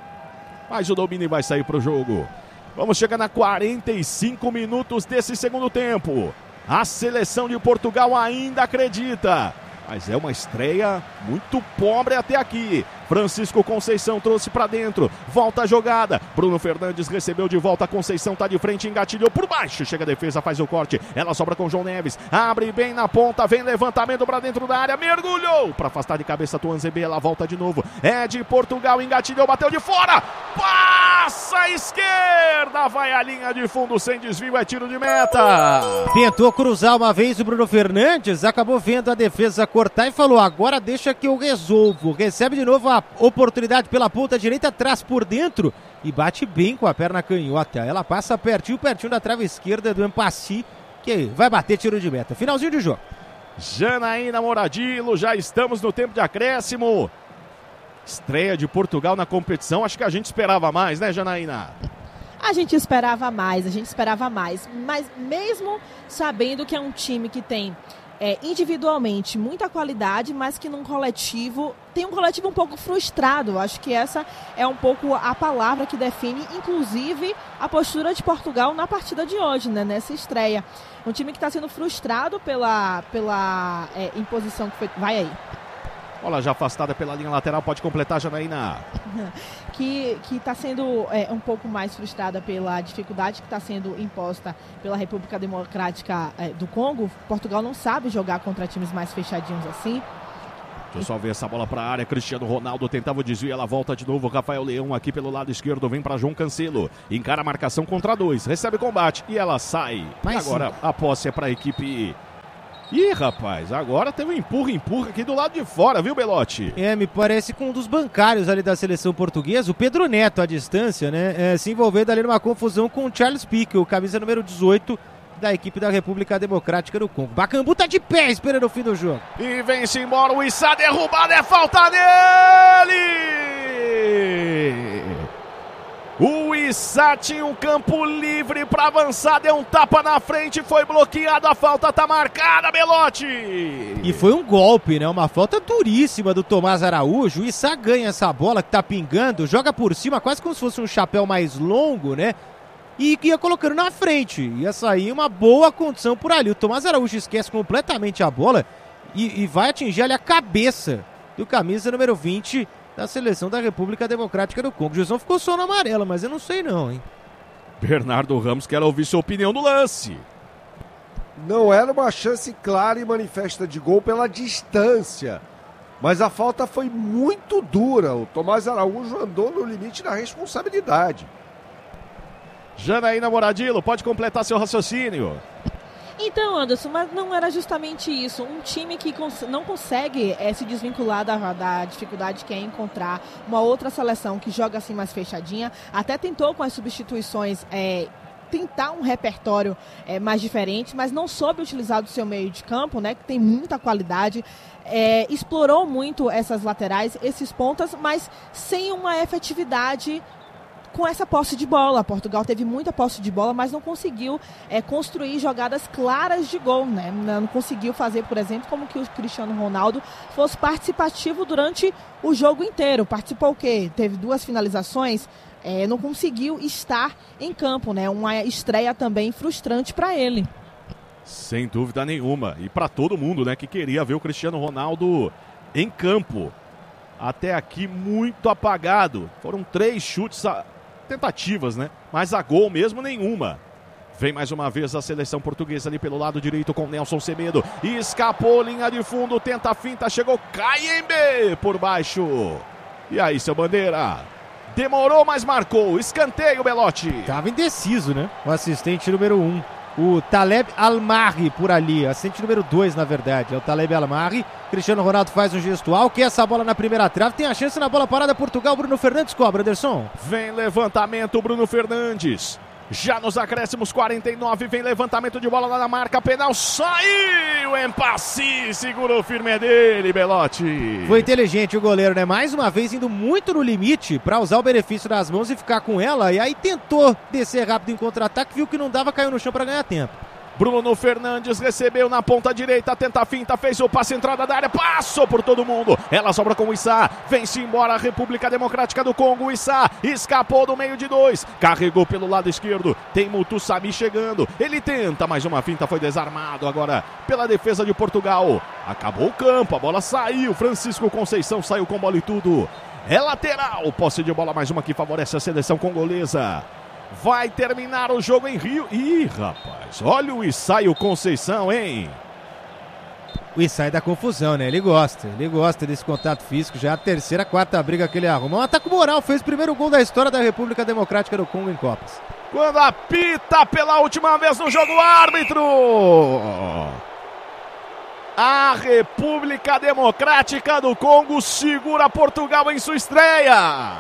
B: Mas o domínio vai sair para o jogo. Vamos chegar na quarenta e cinco minutos desse segundo tempo. A seleção de Portugal ainda acredita. Mas é uma estreia muito pobre até aqui. Francisco Conceição trouxe para dentro, volta a jogada, Bruno Fernandes recebeu de volta, Conceição tá de frente, engatilhou por baixo, chega a defesa, faz o corte, ela sobra com João Neves, abre bem na ponta, vem levantamento para dentro da área, mergulhou, para afastar de cabeça Tuanzebe, ela volta de novo, é de Portugal, engatilhou, bateu de fora, passa a esquerda, vai à linha de fundo sem desvio, é tiro de meta.
A: Tentou cruzar uma vez o Bruno Fernandes, acabou vendo a defesa cortar e falou, agora deixa que eu resolvo, recebe de novo a oportunidade pela ponta direita, traz por dentro e bate bem com a perna canhota. Ela passa pertinho, pertinho da trave esquerda do Empassi, que vai bater tiro de meta. Finalzinho de jogo.
B: Janaína Moradilo, já estamos no tempo de acréscimo. Estreia de Portugal na competição, acho que a gente esperava mais, né, Janaína?
E: A gente esperava mais, a gente esperava mais. Mas mesmo sabendo que é um time que tem é, individualmente muita qualidade, mas que num coletivo, tem um coletivo um pouco frustrado. Acho que essa é um pouco a palavra que define, inclusive, a postura de Portugal na partida de hoje, né, nessa estreia. Um time que está sendo frustrado pela, pela é, imposição que foi... Vai aí.
B: Bola já afastada pela linha lateral, pode completar, Janaína.
E: Que está sendo é, um pouco mais frustrada pela dificuldade que está sendo imposta pela República Democrática é, do Congo. Portugal não sabe jogar contra times mais fechadinhos assim.
B: Deixa eu só ver essa bola para a área. Cristiano Ronaldo tentava o desvio, ela volta de novo. Rafael Leão aqui pelo lado esquerdo, vem para João Cancelo. Encara a marcação contra dois, recebe combate e ela sai.
A: Mais
B: e agora
A: cinco.
B: A posse é para a equipe... Ih, rapaz, agora tem um empurra, empurra aqui do lado de fora, viu, Belotti?
A: É, me parece com um dos bancários ali da seleção portuguesa, o Pedro Neto, à distância, né? É, se envolvendo ali numa confusão com o Charles Pique, o camisa número dezoito da equipe da República Democrática do Congo. Bacambu tá de pé esperando o fim do jogo.
B: E vem-se embora, o Issa derrubado, é falta dele! O Issa tinha um campo livre para avançar, deu um tapa na frente, foi bloqueado, a falta tá marcada, Belotti!
A: E foi um golpe, né? Uma falta duríssima do Tomás Araújo. O Issa ganha essa bola que tá pingando, joga por cima, quase como se fosse um chapéu mais longo, né? E ia colocando na frente. Ia sair uma boa condição por ali. O Tomás Araújo esquece completamente a bola e, e vai atingir ali a cabeça do camisa número vinte da seleção da República Democrática do Congo. O Gilson ficou só no amarelo, mas eu não sei não, hein?
B: Bernardo Ramos quer ouvir sua opinião do lance.
C: Não era uma chance clara e manifesta de gol pela distância, mas a falta foi muito dura. O Tomás Araújo andou no limite da responsabilidade.
B: Janaína Moradillo, pode completar seu raciocínio.
E: Então, Anderson, mas não era justamente isso. Um time que cons- não consegue é, se desvincular da, da dificuldade que é encontrar uma outra seleção que joga assim mais fechadinha. Até tentou com as substituições é, tentar um repertório é, mais diferente, mas não soube utilizar do seu meio de campo, né, que tem muita qualidade. É, explorou muito essas laterais, esses pontas, mas sem uma efetividade com essa posse de bola. Portugal teve muita posse de bola, mas não conseguiu é, construir jogadas claras de gol, né? Não conseguiu fazer, por exemplo, como que o Cristiano Ronaldo fosse participativo durante o jogo inteiro. Participou o quê? Teve duas finalizações, é, não conseguiu estar em campo, né? Uma estreia também frustrante para ele.
B: Sem dúvida nenhuma. E para todo mundo, né, que queria ver o Cristiano Ronaldo em campo. Até aqui muito apagado. Foram três chutes... A... tentativas, né? Mas a gol mesmo nenhuma. Vem mais uma vez a seleção portuguesa ali pelo lado direito com Nelson Semedo. Escapou, linha de fundo, tenta a finta, chegou Kayembe por baixo. E aí, seu Bandeira? Demorou, mas marcou. Escanteio, Belotti.
A: Tava indeciso, né? O assistente número um. O Taleb Almarri por ali, assistente número dois, na verdade, é o Taleb Almarri. Cristiano Ronaldo faz um gestual, que essa bola na primeira trave, tem a chance na bola parada, Portugal, Bruno Fernandes cobra, Anderson.
B: Vem levantamento, Bruno Fernandes. Já nos acréscimos, quarenta e nove, vem levantamento de bola lá na marca, penal, saiu, Empassi, segurou firme dele, Belotti.
A: Foi inteligente o goleiro, né? Mais uma vez indo muito no limite para usar o benefício das mãos e ficar com ela, e aí tentou descer rápido em contra-ataque, viu que não dava, caiu no chão para ganhar tempo.
B: Bruno Fernandes recebeu na ponta direita, tenta a finta, fez o passe, entrada da área, passou por todo mundo. Ela sobra com o Issa, vem-se embora a República Democrática do Congo. O Issa escapou do meio de dois, carregou pelo lado esquerdo, tem Mutussami chegando. Ele tenta, mais uma finta, foi desarmado agora pela defesa de Portugal. Acabou o campo, a bola saiu, Francisco Conceição saiu com bola e tudo. É lateral, posse de bola, mais uma que favorece a seleção congolesa. Vai terminar o jogo em Rio. Ih, rapaz, olha o Issa e o Conceição, hein?
A: O Issa é da confusão, né? Ele gosta, ele gosta desse contato físico. Já é a terceira, quarta briga que ele arruma. Um ataque moral, fez o primeiro gol da história da República Democrática do Congo em Copas.
B: Quando apita pela última vez no jogo, árbitro! A República Democrática do Congo segura Portugal em sua estreia.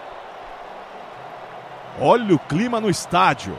B: Olha o clima no estádio.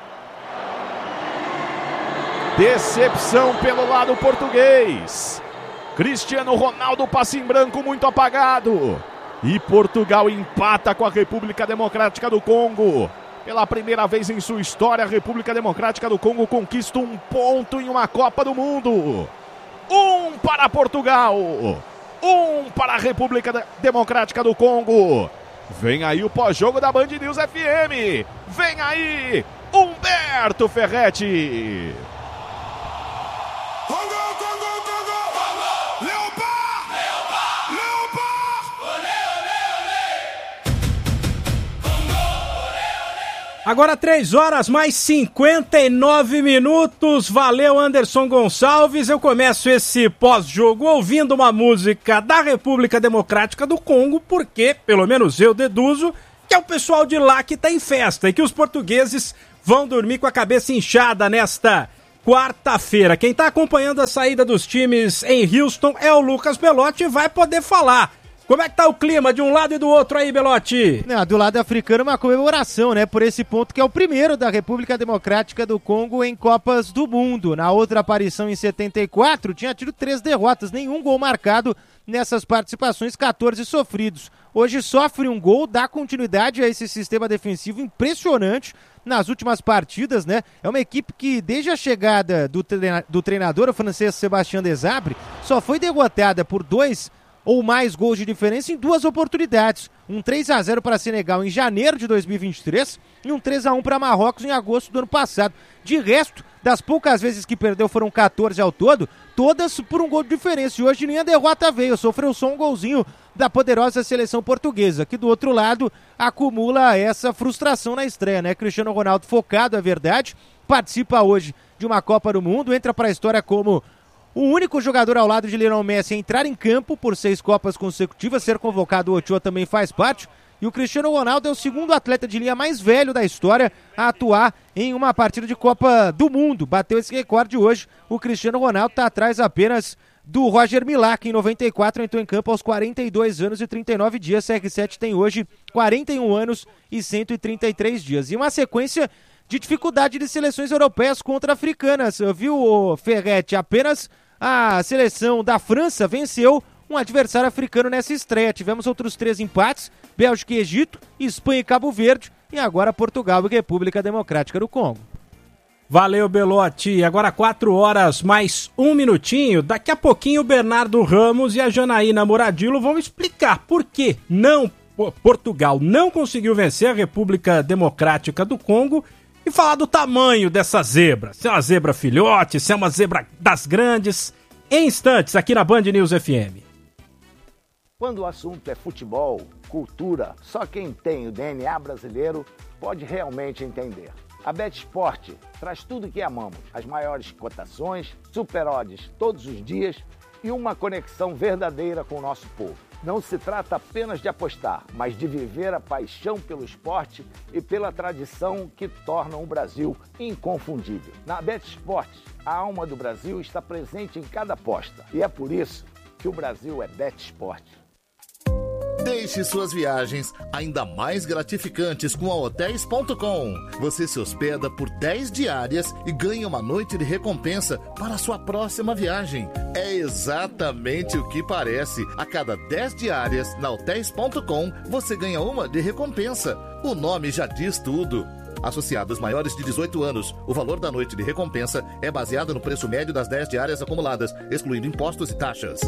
B: Decepção pelo lado português. Cristiano Ronaldo, passe em branco muito apagado. E Portugal empata com a República Democrática do Congo. Pela primeira vez em sua história, a República Democrática do Congo conquista um ponto em uma Copa do Mundo. Um para Portugal, um para a República Democrática do Congo. Vem aí o pós-jogo da Band News F M. Vem aí, Humberto Ferretti.
F: Congo, Congo, Congo, Congo. Leopard, Leopard, Leopard. Olé, olé, olé. Congo, olé, olé.
D: Agora três horas mais cinquenta e nove minutos. Valeu, Anderson Gonçalves. Eu começo esse pós-jogo ouvindo uma música da República Democrática do Congo, porque, pelo menos eu deduzo, que é o pessoal de lá que tá em festa e que os portugueses vão dormir com a cabeça inchada nesta quarta-feira. Quem tá acompanhando a saída dos times em Houston é o Lucas Belotti e vai poder falar. Como é que tá o clima de um lado e do outro aí, Belotti?
A: Não, do lado africano uma comemoração, né, por esse ponto que é o primeiro da República Democrática do Congo em Copas do Mundo. Na outra aparição em setenta e quatro tinha tido três derrotas, nenhum gol marcado nessas participações, quatorze sofridos. Hoje sofre um gol, dá continuidade a esse sistema defensivo impressionante nas últimas partidas, né? É uma equipe que desde a chegada do, treina- do treinador, o francês Sébastien Desabre, só foi derrotada por dois ou mais gols de diferença em duas oportunidades. Um três a zero para Senegal em janeiro de dois mil e vinte e três e um três a um para Marrocos em agosto do ano passado. De resto, das poucas vezes que perdeu, foram quatorze ao todo, todas por um gol de diferença. E hoje nem a derrota veio, sofreu só um golzinho da poderosa seleção portuguesa, que do outro lado acumula essa frustração na estreia, né? Cristiano Ronaldo focado, é verdade, participa hoje de uma Copa do Mundo, entra para a história como o único jogador ao lado de Lionel Messi a entrar em campo por seis Copas consecutivas, ser convocado, o Ochoa também faz parte. E o Cristiano Ronaldo é o segundo atleta de linha mais velho da história a atuar em uma partida de Copa do Mundo. Bateu esse recorde hoje. O Cristiano Ronaldo está atrás apenas do Roger Milá, que em noventa e quatro entrou em campo aos quarenta e dois anos e trinta e nove dias. C R sete tem hoje quarenta e um anos e cento e trinta e três dias. E uma sequência de dificuldade de seleções europeias contra africanas. Viu, Ferretti? Apenas a seleção da França venceu um adversário africano nessa estreia. Tivemos outros três empates: Bélgica e Egito, Espanha e Cabo Verde, e agora Portugal e República Democrática do Congo.
D: Valeu, Belotti. Agora quatro horas mais um minutinho. Daqui a pouquinho o Bernardo Ramos e a Janaína Moradillo vão explicar por que não, Portugal não conseguiu vencer a República Democrática do Congo e falar do tamanho dessa zebra. Se é uma zebra filhote, se é uma zebra das grandes. Em instantes, aqui na Band News F M.
G: Quando o assunto é futebol, cultura, só quem tem o D N A brasileiro pode realmente entender. A BetSport traz tudo o que amamos, as maiores cotações, super odds todos os dias e uma conexão verdadeira com o nosso povo. Não se trata apenas de apostar, mas de viver a paixão pelo esporte e pela tradição que tornam o Brasil inconfundível. Na BetSport, a alma do Brasil está presente em cada aposta e é por isso que o Brasil é BetSport.
H: Deixe suas viagens ainda mais gratificantes com a hotéis ponto com. Você se hospeda por dez diárias e ganha uma noite de recompensa para a sua próxima viagem. É exatamente o que parece. A cada dez diárias na hotéis ponto com, você ganha uma de recompensa. O nome já diz tudo. Associados maiores de dezoito anos, o valor da noite de recompensa é baseado no preço médio das dez diárias acumuladas, excluindo impostos e taxas.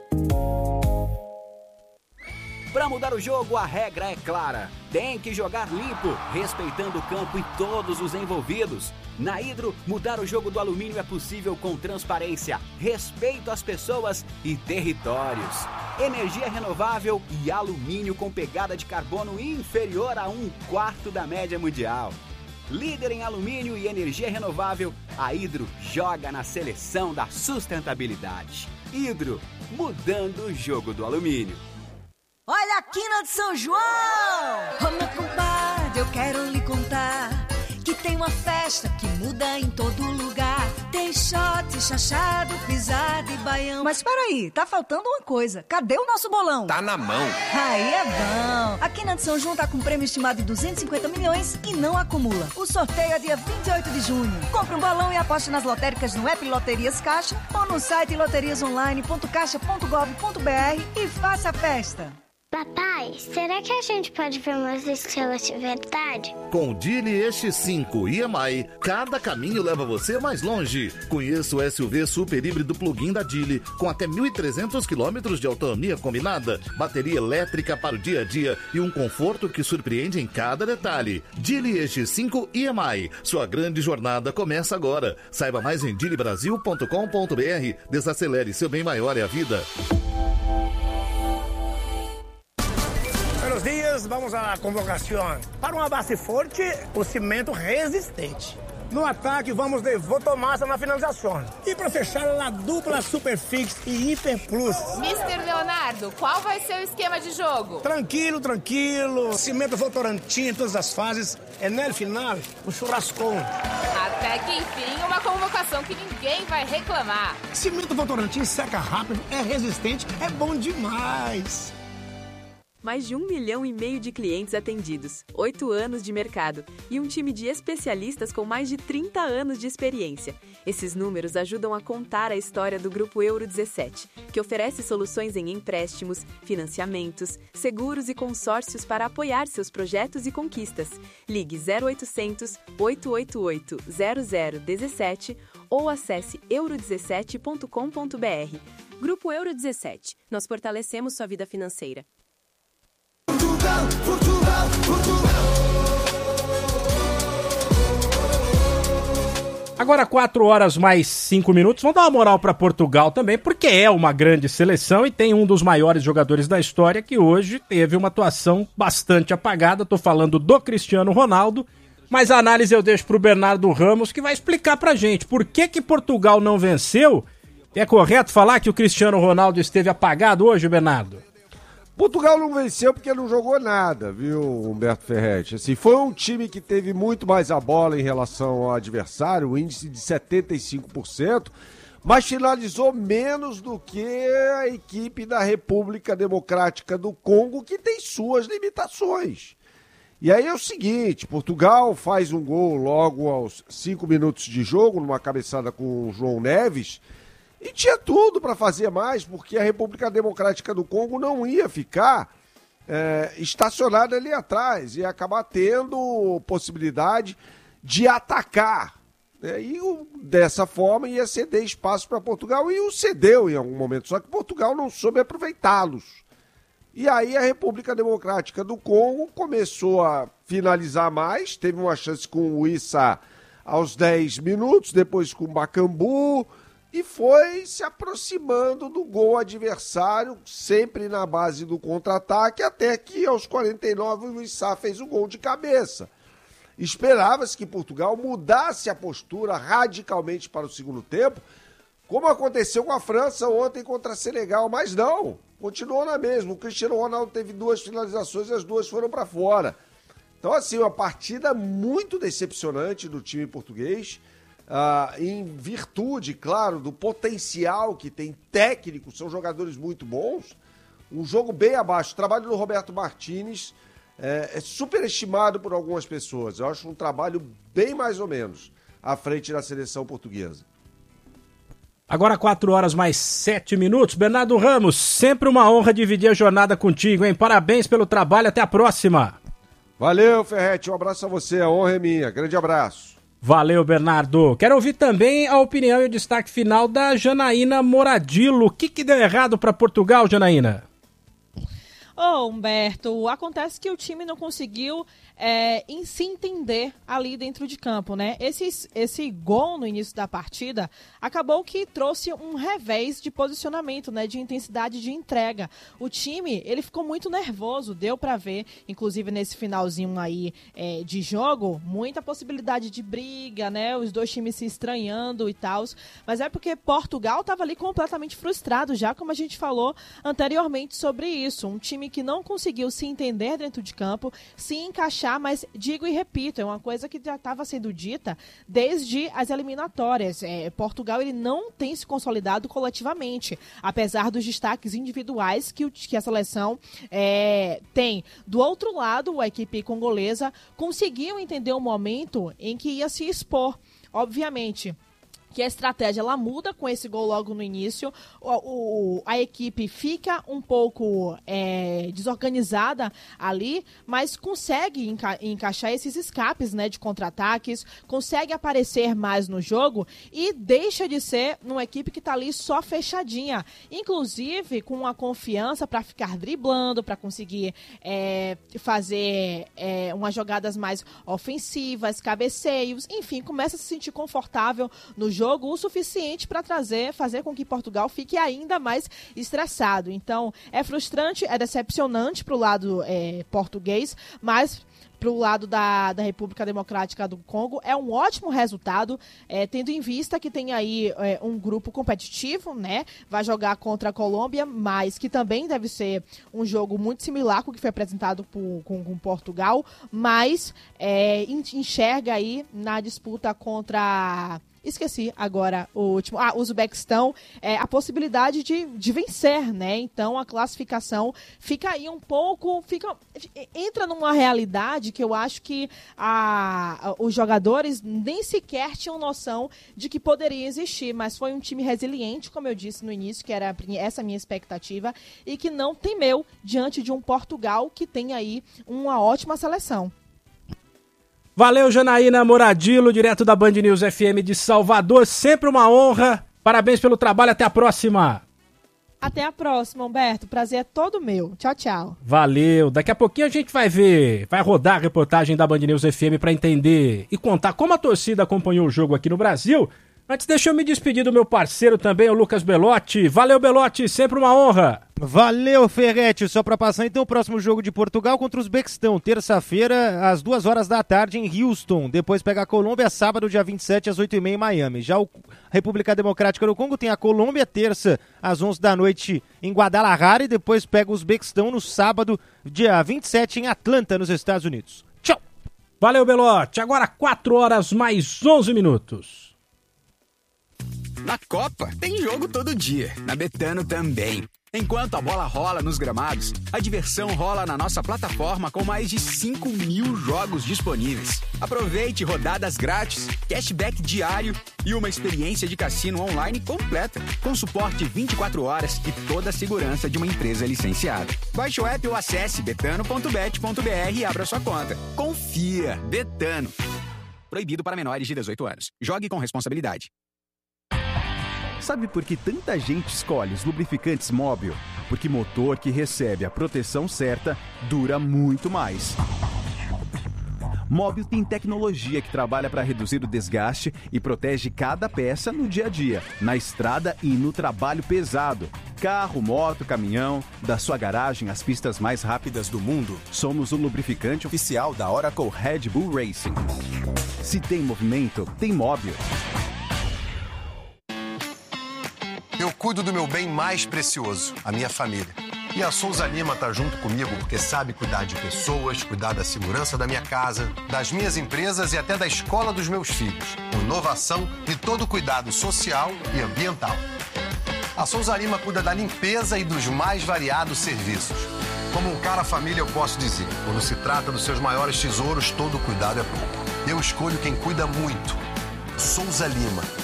I: Para mudar o jogo, a regra é clara. Tem que jogar limpo, respeitando o campo e todos os envolvidos. Na Hidro, mudar o jogo do alumínio é possível com transparência, respeito às pessoas e territórios. Energia renovável e alumínio com pegada de carbono inferior a um quarto da média mundial. Líder em alumínio e energia renovável, a Hidro joga na seleção da sustentabilidade. Hidro, mudando o jogo do alumínio.
J: Olha a quina de São João! Ô meu compadre, eu quero lhe contar que tem uma festa que muda em todo lugar. Tem shot, chachado, pisada e baião. Mas peraí, tá faltando uma coisa. Cadê o nosso bolão?
K: Tá na mão.
J: Aí é bom. A quina de São João tá com prêmio estimado de duzentos e cinquenta milhões e não acumula. O sorteio é dia vinte e oito de junho. Compre um bolão e aposte nas lotéricas no app Loterias Caixa ou no site loterias online ponto caixa ponto gov ponto br e faça a festa.
K: Papai, será que a gente pode ver umas estrelas de verdade?
H: Com o Geely E X cinco e M I, cada caminho leva você mais longe. Conheça o S U V super híbrido plug-in da Geely, com até mil e trezentos quilômetros de autonomia combinada, bateria elétrica para o dia a dia e um conforto que surpreende em cada detalhe. Geely E X cinco e M I, sua grande jornada começa agora. Saiba mais em geely brasil ponto com ponto b r. Desacelere, seu bem maior é a vida.
L: Buenos dias, vamos à convocação. Para uma base forte, o cimento resistente. No ataque, vamos de Votomassa na finalização. E para fechar, a dupla Superfix e Hiper Plus.
M: mister Leonardo, qual vai ser o esquema de jogo?
L: Tranquilo, tranquilo. Cimento Votorantim em todas as fases. É no final, o churrascão.
M: Até que enfim, uma convocação que ninguém vai reclamar.
L: Cimento Votorantim seca rápido, é resistente, é bom demais.
N: Mais de um milhão e meio de clientes atendidos, oito anos de mercado e um time de especialistas com mais de trinta anos de experiência. Esses números ajudam a contar a história do Grupo Euro dezessete, que oferece soluções em empréstimos, financiamentos, seguros e consórcios para apoiar seus projetos e conquistas. Ligue zero oitocentos, oito oito oito, zero zero um sete ou acesse euro dezessete ponto com ponto b r. Grupo Euro dezessete. Nós fortalecemos sua vida financeira.
F: Portugal, Portugal, Portugal.
D: Agora quatro horas mais cinco minutos. Vamos dar uma moral para Portugal também, porque é uma grande seleção e tem um dos maiores jogadores da história que hoje teve uma atuação bastante apagada. Estou falando do Cristiano Ronaldo, mas a análise eu deixo para o Bernardo Ramos, que vai explicar para a gente por que que Portugal não venceu. É correto falar que o Cristiano Ronaldo esteve apagado hoje, Bernardo?
C: Portugal não venceu porque não jogou nada, viu, Humberto Ferretti? Assim, foi um time que teve muito mais a bola em relação ao adversário, o índice de setenta e cinco por cento, mas finalizou menos do que a equipe da República Democrática do Congo, que tem suas limitações. E aí é o seguinte, Portugal faz um gol logo aos cinco minutos de jogo, numa cabeçada com o João Neves, e tinha tudo para fazer mais, porque a República Democrática do Congo não ia ficar é, estacionada ali atrás, ia acabar tendo possibilidade de atacar. Né? E o, dessa forma ia ceder espaço para Portugal, e o cedeu em algum momento, só que Portugal não soube aproveitá-los. E aí a República Democrática do Congo começou a finalizar mais, teve uma chance com o Issa aos dez minutos, depois com o Bakambu, e foi se aproximando do gol adversário, sempre na base do contra-ataque, até que aos quarenta e nove o Issa fez o gol de cabeça. Esperava-se que Portugal mudasse a postura radicalmente para o segundo tempo, como aconteceu com a França ontem contra a Senegal, mas não, continuou na mesma. O Cristiano Ronaldo teve duas finalizações e as duas foram para fora. Então, assim, uma partida muito decepcionante do time português, Uh, em virtude, claro, do potencial que tem técnico, são jogadores muito bons, um jogo bem abaixo. O trabalho do Roberto Martínez é, é superestimado por algumas pessoas. Eu acho um trabalho bem mais ou menos à frente da seleção portuguesa.
D: Agora quatro horas mais sete minutos. Bernardo Ramos, sempre uma honra dividir a jornada contigo, hein? Parabéns pelo trabalho, até a próxima.
C: Valeu, Ferretti, um abraço a você, a honra é minha. Grande abraço.
D: Valeu, Bernardo. Quero ouvir também a opinião e o destaque final da Janaína Moradillo. O que, que deu errado para Portugal, Janaína?
E: Ô, oh, Humberto, acontece que o time não conseguiu é, em se entender ali dentro de campo, né? Esse, esse gol no início da partida acabou que trouxe um revés de posicionamento, né? De intensidade de entrega. O time, ele ficou muito nervoso, deu pra ver, inclusive nesse finalzinho aí é, de jogo, muita possibilidade de briga, né? Os dois times se estranhando e tal. Mas é porque Portugal tava ali completamente frustrado, já como a gente falou anteriormente sobre isso. Um time que não conseguiu se entender dentro de campo, se encaixar, mas digo e repito, é uma coisa que já estava sendo dita desde as eliminatórias. É, Portugal ele não tem se consolidado coletivamente, apesar dos destaques individuais que, o, que a seleção é, tem. Do outro lado, a equipe congolesa conseguiu entender o momento em que ia se expor. Obviamente, que a estratégia ela muda com esse gol logo no início, o, o, a equipe fica um pouco é, desorganizada ali, mas consegue enca encaixar esses escapes, né, de contra-ataques, consegue aparecer mais no jogo e deixa de ser uma equipe que está ali só fechadinha, inclusive com a confiança para ficar driblando, para conseguir é, fazer é, umas jogadas mais ofensivas, cabeceios, enfim, começa a se sentir confortável no jogo jogo o suficiente para trazer, fazer com que Portugal fique ainda mais estressado. Então, é frustrante, é decepcionante para o lado é, português, mas para o lado da, da República Democrática do Congo é um ótimo resultado, é, tendo em vista que tem aí é, um grupo competitivo, né? Vai jogar contra a Colômbia, mas que também deve ser um jogo muito similar com o que foi apresentado por, com, com Portugal, mas é, enxerga aí na disputa contra... Esqueci agora o último. Ah, o Uzbequistão, é, a possibilidade de, de vencer, né? Então a classificação fica aí um pouco. Fica, entra numa realidade que eu acho que a, a, os jogadores nem sequer tinham noção de que poderia existir. Mas foi um time resiliente, como eu disse no início, que era essa a minha expectativa, e que não temeu diante de um Portugal que tem aí uma ótima seleção.
D: Valeu, Janaína Moradilo, direto da Band News F M de Salvador. Sempre uma honra. Parabéns pelo trabalho. Até a próxima.
E: Até a próxima, Humberto. Prazer é todo meu. Tchau, tchau.
D: Valeu. Daqui a pouquinho a gente vai ver, vai rodar a reportagem da Band News F M para entender e contar como a torcida acompanhou o jogo aqui no Brasil. Antes, deixa eu me despedir do meu parceiro também, o Lucas Belotti. Valeu, Belotti. Sempre uma honra.
A: Valeu, Ferretti. Só para passar então o próximo jogo de Portugal contra o Uzbequistão, terça-feira, às duas horas da tarde em Houston. Depois pega a Colômbia, sábado, dia vinte e sete, às oito e meia em Miami. Já o República Democrática do Congo tem a Colômbia, terça, às onze da noite em Guadalajara. E depois pega o Uzbequistão no sábado, dia vinte e sete, em Atlanta, nos Estados Unidos. Tchau.
D: Valeu, Belotti. Agora quatro horas mais onze minutos.
O: Na Copa, tem jogo todo dia. Na Betano também. Enquanto a bola rola nos gramados, a diversão rola na nossa plataforma com mais de cinco mil jogos disponíveis. Aproveite rodadas grátis, cashback diário e uma experiência de cassino online completa, com suporte vinte e quatro horas e toda a segurança de uma empresa licenciada. Baixe o app ou acesse betano ponto bet ponto br e abra sua conta. Confia, Betano. Proibido para menores de dezoito anos. Jogue com responsabilidade.
P: Sabe por que tanta gente escolhe os lubrificantes Móbil? Porque motor que recebe a proteção certa dura muito mais. Móbil tem tecnologia que trabalha para reduzir o desgaste e protege cada peça no dia a dia, na estrada e no trabalho pesado. Carro, moto, caminhão, da sua garagem às pistas mais rápidas do mundo, somos o lubrificante oficial da Oracle Red Bull Racing. Se tem movimento, tem Móbil.
Q: Eu cuido do meu bem mais precioso, a minha família. E a Souza Lima tá junto comigo porque sabe cuidar de pessoas, cuidar da segurança da minha casa, das minhas empresas e até da escola dos meus filhos. Com inovação e todo o cuidado social e ambiental. A Souza Lima cuida da limpeza e dos mais variados serviços. Como um cara família, eu posso dizer, quando se trata dos seus maiores tesouros, todo cuidado é pouco. Eu escolho quem cuida muito. Souza Lima.